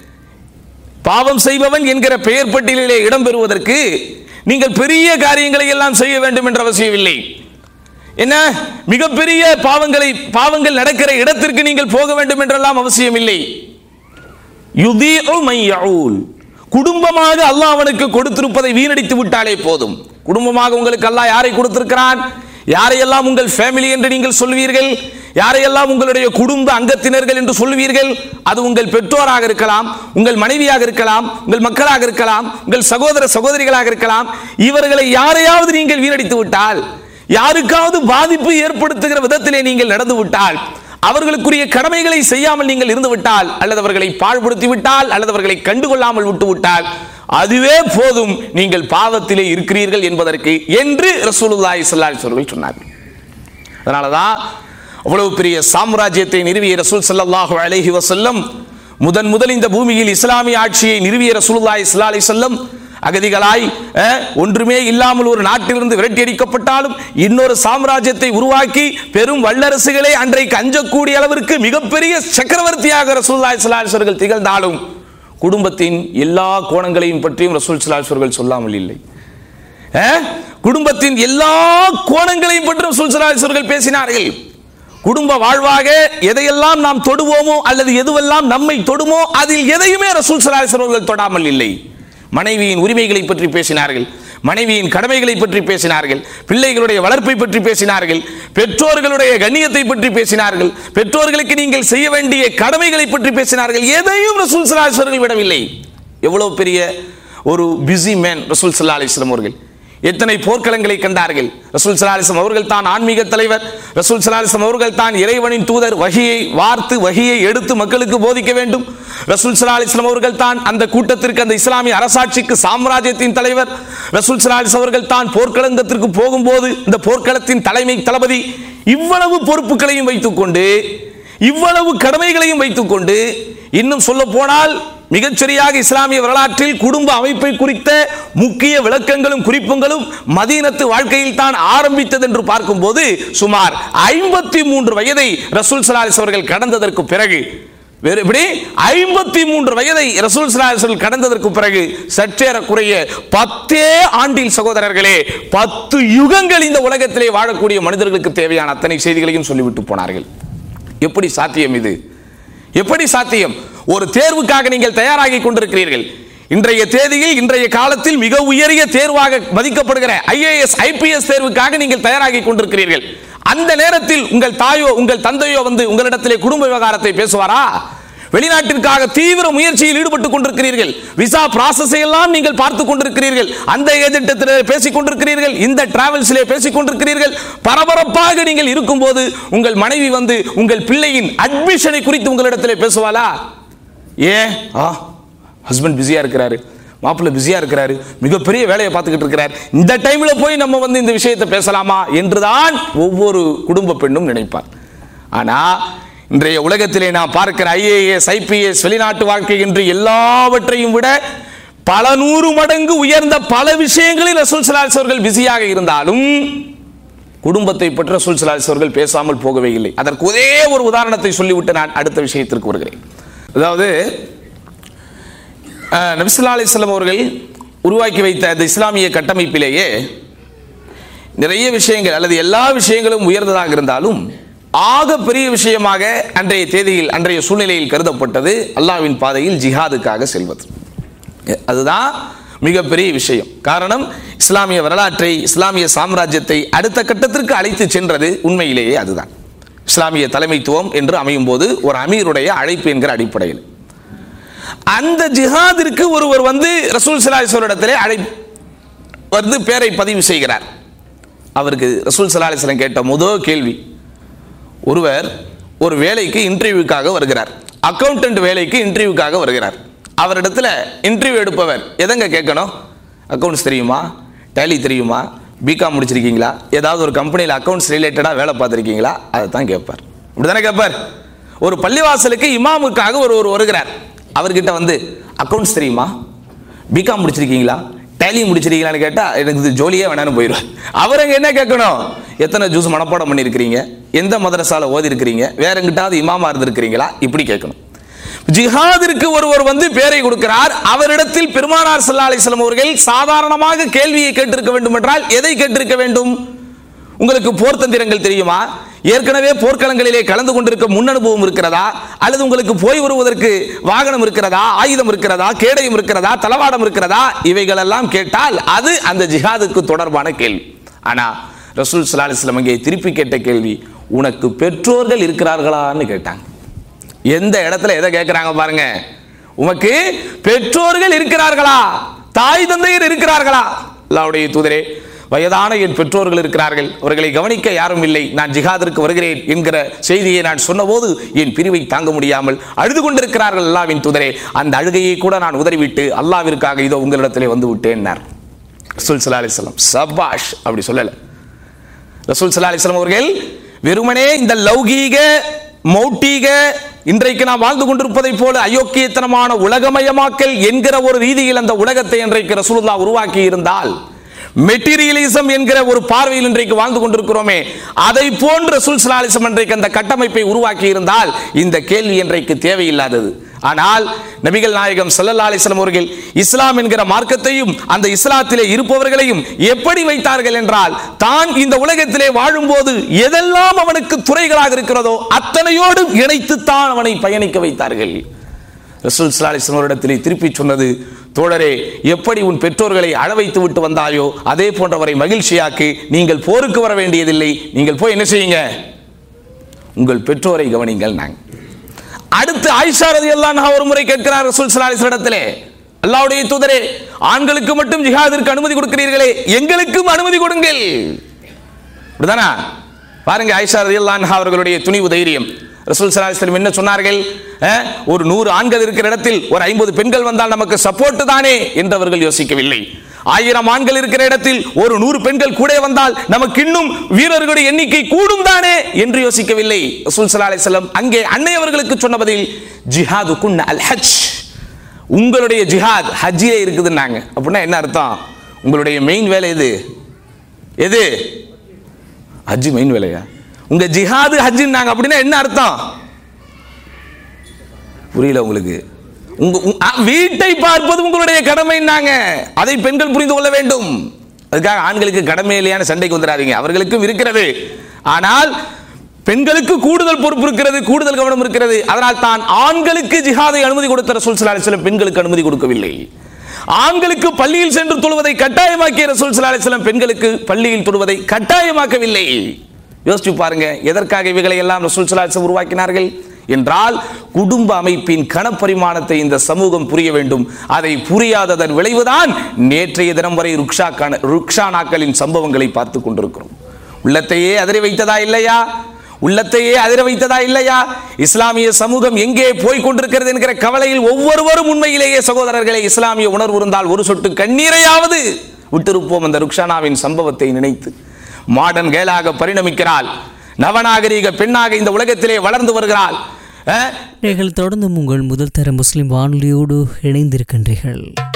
பாவம் செய்பவன் என்கிற பெயர் பட்டியலிலே இடம் பெறுவதற்கு நீங்கள் பெரிய காரியங்களை எல்லாம் செய்ய வேண்டும் என்ற அவசியம் இல்லை. என்ன மிகப்பெரிய பாவங்களை பாவங்கள் நடக்கிற இடத்திற்கு நீங்கள் போக வேண்டும் என்றெல்லாம் அவசியம் இல்லை. யுதீஉ மன் யஊல், குடும்பமாக அல்லாஹ் அவனுக்கு கொடுத்திருப்பதை வீணடித்து விட்டாலே போதும். குடும்பமாக உங்களுக்கு அல்லாஹ் யாரை கொடுத்திருக்கிறான்? யாரையெல்லாம் உங்கள் ஃபேமிலி என்று நீங்கள் சொல்வீர்கள்? யாரையெல்லாம் உங்களுடைய குடும்ப அங்கத்தினர்கள் என்று சொல்வீர்கள்? அது உங்கள் பெற்றோராக இருக்கலாம், உங்கள் மனைவியாக இருக்கலாம், உங்கள் மக்களாக இருக்கலாம், உங்கள் சகோதர சகோதரிகளாக இருக்கலாம். இவர்களை யாரையாவது நீங்கள் வீணடித்து விட்டால், யாருக்காவது பாதிப்பு ஏற்படுத்துகிற விதத்திலே நீங்கள் நடந்து விட்டால், அவர்களுக்குரிய கடமைகளை செய்யாமல் நீங்கள் இருந்து விட்டால், அல்லது அவர்களை பாழ்படுத்தி விட்டால், அல்லது அவர்களை கண்டுகொள்ளாமல் விட்டு விட்டால், அதுவே போதும், நீங்கள் பாவத்திலே இருக்கிறீர்கள் என்பதற்கு என்று ரசூலுல்லாஹி ஸல்லல்லாஹு அலைஹி வஸல்லம் சொன்னார்கள். அதனாலதான் அவ்வளவு பெரிய சாம்ராஜ்யத்தை நிறுவிய ரசூல் ஸல்லல்லாஹு அலைஹி வஸல்லம், முதன் முதல் இந்த பூமியில் இஸ்லாமிய ஆட்சியை நிறுவிய ரசூலுல்லாஹி ஸல்லல்லாஹு அலைஹி வஸல்லம் அகதிகளாய் ஒன்றுமே இல்லாமல் ஒரு நாட்டிலிருந்து விரட்டி அடிக்கப்பட்டாலும் இன்னொரு சாம்ராஜ்யத்தை உருவாக்கி பெரும் வல்லரசுகளே அன்றைக்கு அஞ்சக்கூடிய அளவிற்கு மிகப்பெரிய சக்கரவர்த்தியாக ரசூலுல்லாஹி ஸல்லல்லாஹு அலைஹி வஸல்லம் திகழ்ந்தாலும் குடும்பத்தின் எல்லா கோணங்களையும் பற்றியும் ரசூல் ஸல்லல்லாஹு அலைஹி வஸல்லம் சொல்லாமல் இல்லை. குடும்பத்தின் எல்லா கோணங்களையும் பற்றி ரசூல் ஸல்லல்லாஹு அலைஹி வஸல்லம் பேசினார்கள். குடும்ப வாழ்வாக எதையெல்லாம் நாம் தொடுவோமோ அல்லது எதுவெல்லாம் நம்மை தொடுமோ அதில் எதையுமே ரசூல் ஸல்லல்லாஹு அலைஹி வஸல்லம் தொடாமல் இல்லை. மனைவியின் உரிமைகளை பற்றி பேசினார்கள், மனைவியின் கடமைகளை பற்றி பேசினார்கள், பிள்ளைகளுடைய வளர்ப்பை பற்றி பேசினார்கள், பெற்றோர்களுடைய கண்ணியத்தை பற்றி பேசினார்கள், பெற்றோர்களுக்கு நீங்கள் செய்ய வேண்டிய கடமைகளை பற்றி பேசினார்கள். எதையும் ரசூல் ஸல்லல்லாஹு அலைஹி வஸல்லம் விடவில்லை. எவ்வளவு பெரிய ஒரு பிஸி மேன் ரசூல் ஸல்லல்லாஹு அலைஹி வஸல்லம் அவர்கள். எத்தனை போர்க்களங்களை கண்டார்கள். ரசூல் ஸல்லல்லாஹு அலைஹி வஸல்லம் அவர்கள் தான் ஆன்மீக தலைவர், ரசூல் ஸல்லல்லாஹு அலைஹி வஸல்லம் அவர்கள் தான் இறைவனின் தூதர். வஹியை வார்த்து வஹியை எடுத்து மக்களுக்கு போதிக்க வேண்டும். ரசூல் ஸல்லல்லாஹு அலைஹி வஸல்லம் அவர்கள் தான் அந்த கூட்டத்திற்கு, அந்த இஸ்லாமிய அரசாட்சிக்கு சாம்ராஜ்யத்தின் தலைவர். ரசூல் ஸல்லல்லாஹு அலைஹி வஸல்லம் அவர்கள் தான் போர்க்களத்திற்கு போகும்போது இந்த போர்க்களத்தின் தலைமை தளபதி. இவ்வளவு பொறுப்புகளையும் வைத்துக் கொண்டு, இவ்வளவு கடமைகளையும் வைத்துக் கொண்டு, இன்னும் சொல்ல போனால் மிகச்சரியாக இஸ்லாமிய வரலாற்றில் குடும்ப அமைப்பை குறித்த முக்கிய விளக்கங்களும் குறிப்புகளும் மதீனத்து வாழ்க்கையில் தான் ஆரம்பித்தது என்று பார்க்கும்போது சுமார் ஐம்பத்தி மூன்று வயதை ரசூல் ஸல்லல்லாஹு அலைஹி வஸல்லம் அவர்கள் கடந்ததற்கு பிறகு, வேறு எப்படி ஐம்பத்தி மூன்று வயதை ரசூல் ஸல்லல்லாஹு அலைஹி வஸல்லம் கடந்ததற்கு பிறகு சற்றேறக்குறைய பத்தே ஆண்டில் சகோதரர்களே, பத்து யுகங்கள் இந்த உலகத்திலே வாழக்கூடிய மனிதர்களுக்கு தேவையான அத்தனை செய்திகளையும் சொல்லிவிட்டு போனார்கள். எப்படி சாத்தியம் இது? எப்படி சாத்தியம்? ஒரு தேர்வுக்காக நீங்கள் தயாராகி கொண்டிருக்கிறீர்கள். இன்றைய தேதியில், இன்றைய காலத்தில் மிக உயரிய தேர்வாக மதிக்கப்படுகிற ஐஏஎஸ் ஐபிஎஸ் தேர்வுக்காக நீங்கள் தயாராகி கொண்டிருக்கிறீர்கள். அந்த நேரத்தில் உங்கள் தாயோ உங்கள் தந்தையோ வந்து உங்களிடத்திலே குடும்ப விவகாரத்தை பேசுவாரா? வெளிநாட்டிற்காக தீவிர முயற்சியில் ஈடுபட்டுக் கொண்டிருக்கிறீர்கள். விசா ப்ராசஸை எல்லாம் நீங்கள் பார்த்துக் கொண்டிருக்கிறீர்கள். அந்த ஏஜென்ட் பேசிக் கொண்டிருக்கிறீர்கள், இந்த டிராவல்ஸிலே பேசிக் கொண்டிருக்கிறீர்கள். பரபரப்பாக நீங்கள் இருக்கும்போது உங்கள் மனைவி வந்து உங்கள் பிள்ளையின் அட்மிஷனை குறித்து உங்களிடத்திலே பேசுவாளா? ஏன் ஹஸ்பண்ட் பிஸியா இருக்கிறாரு, மாப்பிள்ளை பிஸியா இருக்கிறாரு, மிகப்பெரிய வேலையை பார்த்துக்கிட்டு இருக்கிறார், இந்த டைம்ல போய் நம்ம வந்து இந்த விஷயத்தை பேசலாமா என்றுதான் ஒவ்வொரு குடும்ப பெண்ணும் நினைப்பார். ஆனா இன்றைய உலகத்திலே நான் பார்க்கிற ஐஏஎஸ் ஐபிஎஸ் வெளிநாட்டு வாழ்க்கை என்று எல்லாவற்றையும் விட பல நூறு மடங்கு உயர்ந்த பல விஷயங்களில் ரசூல் ஸல்லல்லாஹு அலைஹி வஸல்லம் பிஸியாக இருந்தாலும் குடும்பத்தை பற்றி ரசூல் ஸல்லல்லாஹு அலைஹி வஸல்லம் பேசாமல் போகவே இல்லை. அதற்கு ஒரே ஒரு உதாரணத்தை சொல்லிவிட்டு நான் அடுத்த விஷயத்திற்கு வருகிறேன். அதாவது நபி ஸல்லல்லாஹு அலைஹி வஸல்லம் அவர்கள் உருவாக்கி வைத்த அந்த இஸ்லாமிய கட்டமைப்பிலேயே நிறைய விஷயங்கள் அல்லது எல்லா விஷயங்களும் உயர்ந்ததாக இருந்தாலும் ஆக பெரிய விஷயமாக அன்றைய தேதியில் அன்றைய சூழ்நிலையில் கருதப்பட்டது அல்லாஹ்வின் பாதையில் ஜிஹாதுக்காக செல்வது. அதுதான் மிகப்பெரிய விஷயம். காரணம், இஸ்லாமிய வரலாற்றை, இஸ்லாமிய சாம்ராஜ்யத்தை அடுத்த கட்டத்திற்கு அழைத்து சென்றது உண்மையிலேயே அதுதான். இஸ்லாமிய தலைமைத்துவம் என்று அமையும் போது ஒரு அமீருடைய அழைப்பு என்கிற அடிப்படையில் அந்த ஜிஹாதிற்கு ஒருவர் வந்து ரசூல் ஸல்லல்லாஹு அலைஹி வஸல்லம் இடத்திலே அழை வந்து பேரை பதிவு செய்கிறார். அவருக்கு ரசூல் ஸல்லல்லாஹு அலைஹி வஸல்லம் கேட்ட முதல் கேள்வி, ஒருவர் ஒரு வேலைக்கு இன்டர்வியூக்காக வருகிறார், அக்கவுண்டன்ட் வேலைக்கு இன்டர்வியூக்காக வருகிறார். அவரிடத்துல இன்டர்வியூ எடுப்பவர் எதங்க கேட்கணும்? அக்கவுண்ட்ஸ் தெரியுமா, டேலி தெரியுமா, பிகாம் முடிச்சிருக்கீங்களா, ஏதாவது ஒரு கம்பெனியில் அக்கவுண்ட்ஸ் ரிலேட்டடாக வேலை பார்த்துருக்கீங்களா, அதை தான் கேட்பார். இப்படிதானே கேட்பார். ஒரு பள்ளிவாசலுக்கு இமாமுக்காக ஒரு ஒரு வருகிறார். அவர்கிட்ட வந்து அக்கவுண்ட்ஸ் தெரியுமா, பிகாம் முடிச்சிருக்கீங்களா, டேலி முடிச்சிருக்கீங்களான்னு கேட்டால் எனக்கு இது ஜோலியே வேணான்னு போயிடுவார். அவர் அங்கே என்ன கேட்கணும்? எத்தனை ஜூஸ் மனப்பாடம் பண்ணியிருக்கிறீங்க, எந்த மதரசால ஓதி இருக்கிறீங்க, வேற எங்கிட்டாவது இமாமா இருந்திருக்கிறீங்களா, இப்படி கேட்கணும். ஜிஹாதிற்கு ஒருவர் வந்து பேரை கொடுக்கிறார். அவரிடத்தில் பெருமானார் ஸல்லல்லாஹு அலைஹி வஸல்லம் அவர்கள் சாதாரணமாக கேள்வியை கேட்டிருக்க வேண்டும் என்றால் எதை கேட்டிருக்க வேண்டும்? உங்களுக்கு போர் தந்திரங்கள் தெரியுமா, ஏற்கனவே போர்க்களங்களிலே கலந்து கொண்டிருக்க முன் அனுபவம் இருக்கிறதா, அல்லது உங்களுக்கு போய் வருவதற்கு வாகனம் இருக்கிறதா, ஆயுதம் இருக்கிறதா, கேடயம் இருக்கிறதா, தளவாடம் இருக்கிறதா, இவைகள் எல்லாம் கேட்டால் அது அந்த ஜிஹாதுக்கு தொடர்பான கேள்வி. ஆனா ரசூல் ஸல்லல்லாஹு அலைஹி வஸல்லம் அங்கே திருப்பி கேட்ட கேள்வி, உனக்கு பெற்றோர்கள் இருக்கிறார்களான்னு கேட்டாங்க. எந்த இடத்துல எதை கேட்கிறாங்க பாருங்க. உனக்கு பெற்றோர்கள் இருக்கிறார்களா, தாய் தந்தையர் இருக்கிறார்களா? அல்லாஹ்வுடைய தூதரே, வயதான என் பெற்றோர்கள் இருக்கிறார்கள், அவர்களை கவனிக்க யாரும் இல்லை, நான் ஜிஹாதிற்கு வருகிறேன் என்கிற செய்தியை நான் சொன்னபோது என் பிரிவை தாங்க முடியாமல் அழுது கொண்டிருக்கிறார்கள் அல்லாஹ்வின் தூதரே. அந்த அழுகையை கூட நான் உதறிவிட்டு அல்லாஹ்விற்காக இதோ உங்களிடத்திலே வந்து விட்டேன்னார் ரசூல் ஸல்லல்லாஹு அலைஹி வஸல்லம். சபாஷ் அப்படி சொல்லல. ரசூல் ஸல்லல்லாஹு அலைஹி வஸல்லம் அவர்கள் வெறுமனே இந்த லௌகீக மௌட்டீக இன்றைக்கு நாம் வாழ்ந்து கொண்டிருப்பதை போல அயோக்கியத்தனமான உலகமயமாக்கல் என்கிற ஒரு ரீதியில் அந்த உலகத்தை இன்றைக்கு ரசூலுல்லாஹ் உருவாக்கி இருந்தால், மெட்டீரியலிசம் என்கிற ஒரு பார்வையில் இன்றைக்கு வாழ்ந்து கொண்டிருக்கிறோமே, அதை போன்ற ரசூல் ஸல்லல்லாஹு அலைஹி வஸல்லம் இன்றைக்கு அந்த கட்டமைப்பை உருவாக்கி இருந்தால் இந்த கேள்வி இன்றைக்கு தேவையில்லாதது. ஆனால் நபிகள் நாயகம் ஸல்லல்லாஹு அலைஹி வஸல்லம் அவர்கள் இஸ்லாம் என்கிற மார்க்கத்தையும் அந்த இஸ்லாத்திலே இருப்பவர்களையும் எப்படி வைத்தார்கள் என்றால், தான் இந்த உலகத்திலே வாழும்போது எதெல்லாம் அவனுக்கு துறைகளாக இருக்கிறதோ அத்தனையோடு இணைத்துத்தான் அவனை பயணிக்க வைத்தார்கள். ரசூல் ஸல்லல்லாஹு அலைஹி வஸல்லம் அவரிடத்திலே திருப்பி சொன்னது, தோழரே, எப்படி உன் பெற்றோர்களை அழ வைத்து விட்டு வந்தாயோ அதே போன்றவரை மகிழ்ச்சியாக்கு. நீங்கள் போருக்கு வர வேண்டியதில்லை, நீங்கள் போய் என்ன செய்யுங்க, உங்கள் பெற்றோரை கவனிங்கள். நாங்கள் அடுத்து ஆயிஷா ரலியல்லாஹு அன்ஹா ஒரு முறை கேட்கிறார் ரசூல் ஸல்லல்லாஹு அலைஹி வஸல்லம் இடத்திலே, அல்லாஹ்வுடைய தூதரே, ஆண்களுக்கு மட்டும் ஜிஹாதிற்கு அனுமதி கொடுக்கிறீர்களே, எங்களுக்கும் அனுமதி கொடுங்கள். அப்படிதானா? பாருங்க ஆயிஷா ரலியல்லாஹு அன்ஹா அவர்களுடைய துணிவு தைரியம். ரசூல் ஸல்லல்லாஹு அலைஹி வஸல்லம் என்ன சொன்னார்கள்? ஒரு நூறு ஆண்கள் இருக்கிற இடத்தில் ஒரு ஐம்பது பெண்கள் வந்தால் நமக்கு சப்போர்ட் தானே என்றவர்கள் யோசிக்கவில்லை. ஆயிரம் ஆண்கள் இருக்கிற இடத்தில் ஒரு நூறு பெண்கள் கூட வந்தால் நமக்கு இன்னும் வீரர்களுடைய எண்ணிக்கை கூடும் தானே என்று யோசிக்கவில்லை. ரசூல் ஸல்லல்லாஹு அலைஹி வஸல்லம் அங்கே அன்னை அவர்களுக்கு சொன்ன பதில், ஜிஹாதுக்குன் அல் ஹஜ், உங்களுடைய ஜிஹாத் ஹஜ்ஜிலே இருக்குதுன்னாங்க. அப்படின்னா என்ன அர்த்தம்? உங்களுடைய மெயின் வேலை எது? எது? ஹஜ் மெயின் வேலையா? உங்க ஜிஹாது ஹஜ்ஜின்னாங்க. அப்படின்னா என்ன அர்த்தம்? புரியல உங்களுக்கு? உங்க வீட்டை பார்ப்பது உங்களுடைய கடமைன்னாங்க. அதை பெண்கள் புரிந்து கொள்ள வேண்டும். அதுக்காக ஆண்களுக்கு கடமை இல்லையான சண்டைக்கு வந்துடாதீங்க, அவர்களுக்கும் இருக்கிறது. ஆனால் பெண்களுக்கு கூடுதல் பொறுப்பு இருக்கிறது, கூடுதல் கவனம் இருக்கிறது. அதனால் தான் ஆண்களுக்கு ஜிஹாதை அனுமதி கொடுத்த ரசூல் ஸல்லல்லாஹு அலைஹி வஸல்லம் பெண்களுக்கு அனுமதி கொடுக்கவில்லை. ஆண்களுக்கு பள்ளியில் சென்று தொழுவதை கட்டாயமாக்கிய ரசூல் ஸல்லல்லாஹு அலைஹி வஸல்லம் பெண்களுக்கு பள்ளியில் தொழுவதை கட்டாயமாக்கவில்லை. யோசிச்சு பாருங்க, எதற்காக இவைகளை எல்லாம் ரசூல் ஸல்லல்லாஹு அலைஹி வஸல்லம் உருவாக்கினார்கள் என்றால், குடும்ப அமைப்பின் கணப்பரிமாணத்தை இந்த சமூகம் புரிய வேண்டும். அதை புரியாததன் விளைவுதான் நேற்றைய தினம் வரை ருக்ஷானாக்களின் சம்பவங்களை பார்த்து கொண்டிருக்கிறோம். உள்ளத்தையே அதிர வைத்ததா இல்லையா? உள்ளத்தையே அதிர வைத்ததா இல்லையா? இஸ்லாமிய சமூகம் எங்கே போய் கொண்டிருக்கிறது என்கிற கவலையில் ஒவ்வொருவரும் உண்மையிலேயே சகோதரர்களை இஸ்லாமிய உணர்வு இருந்தால் ஒரு சொட்டு கண்ணீரையாவது விட்டிருப்போம். அந்த ருக்ஷானாவின் சம்பவத்தை நினைத்து மாடர்ன் கேளாக பரிணமிக்கிறாள், நவநாகரீக பெண்ணாக இந்த உலகத்திலே வளர்ந்து வருகிறாள். நீங்கள் தொடர்ந்து உங்கள் முதல் தர முஸ்லிம் வானொலியோடு இணைந்திருக்கின்றீர்கள்.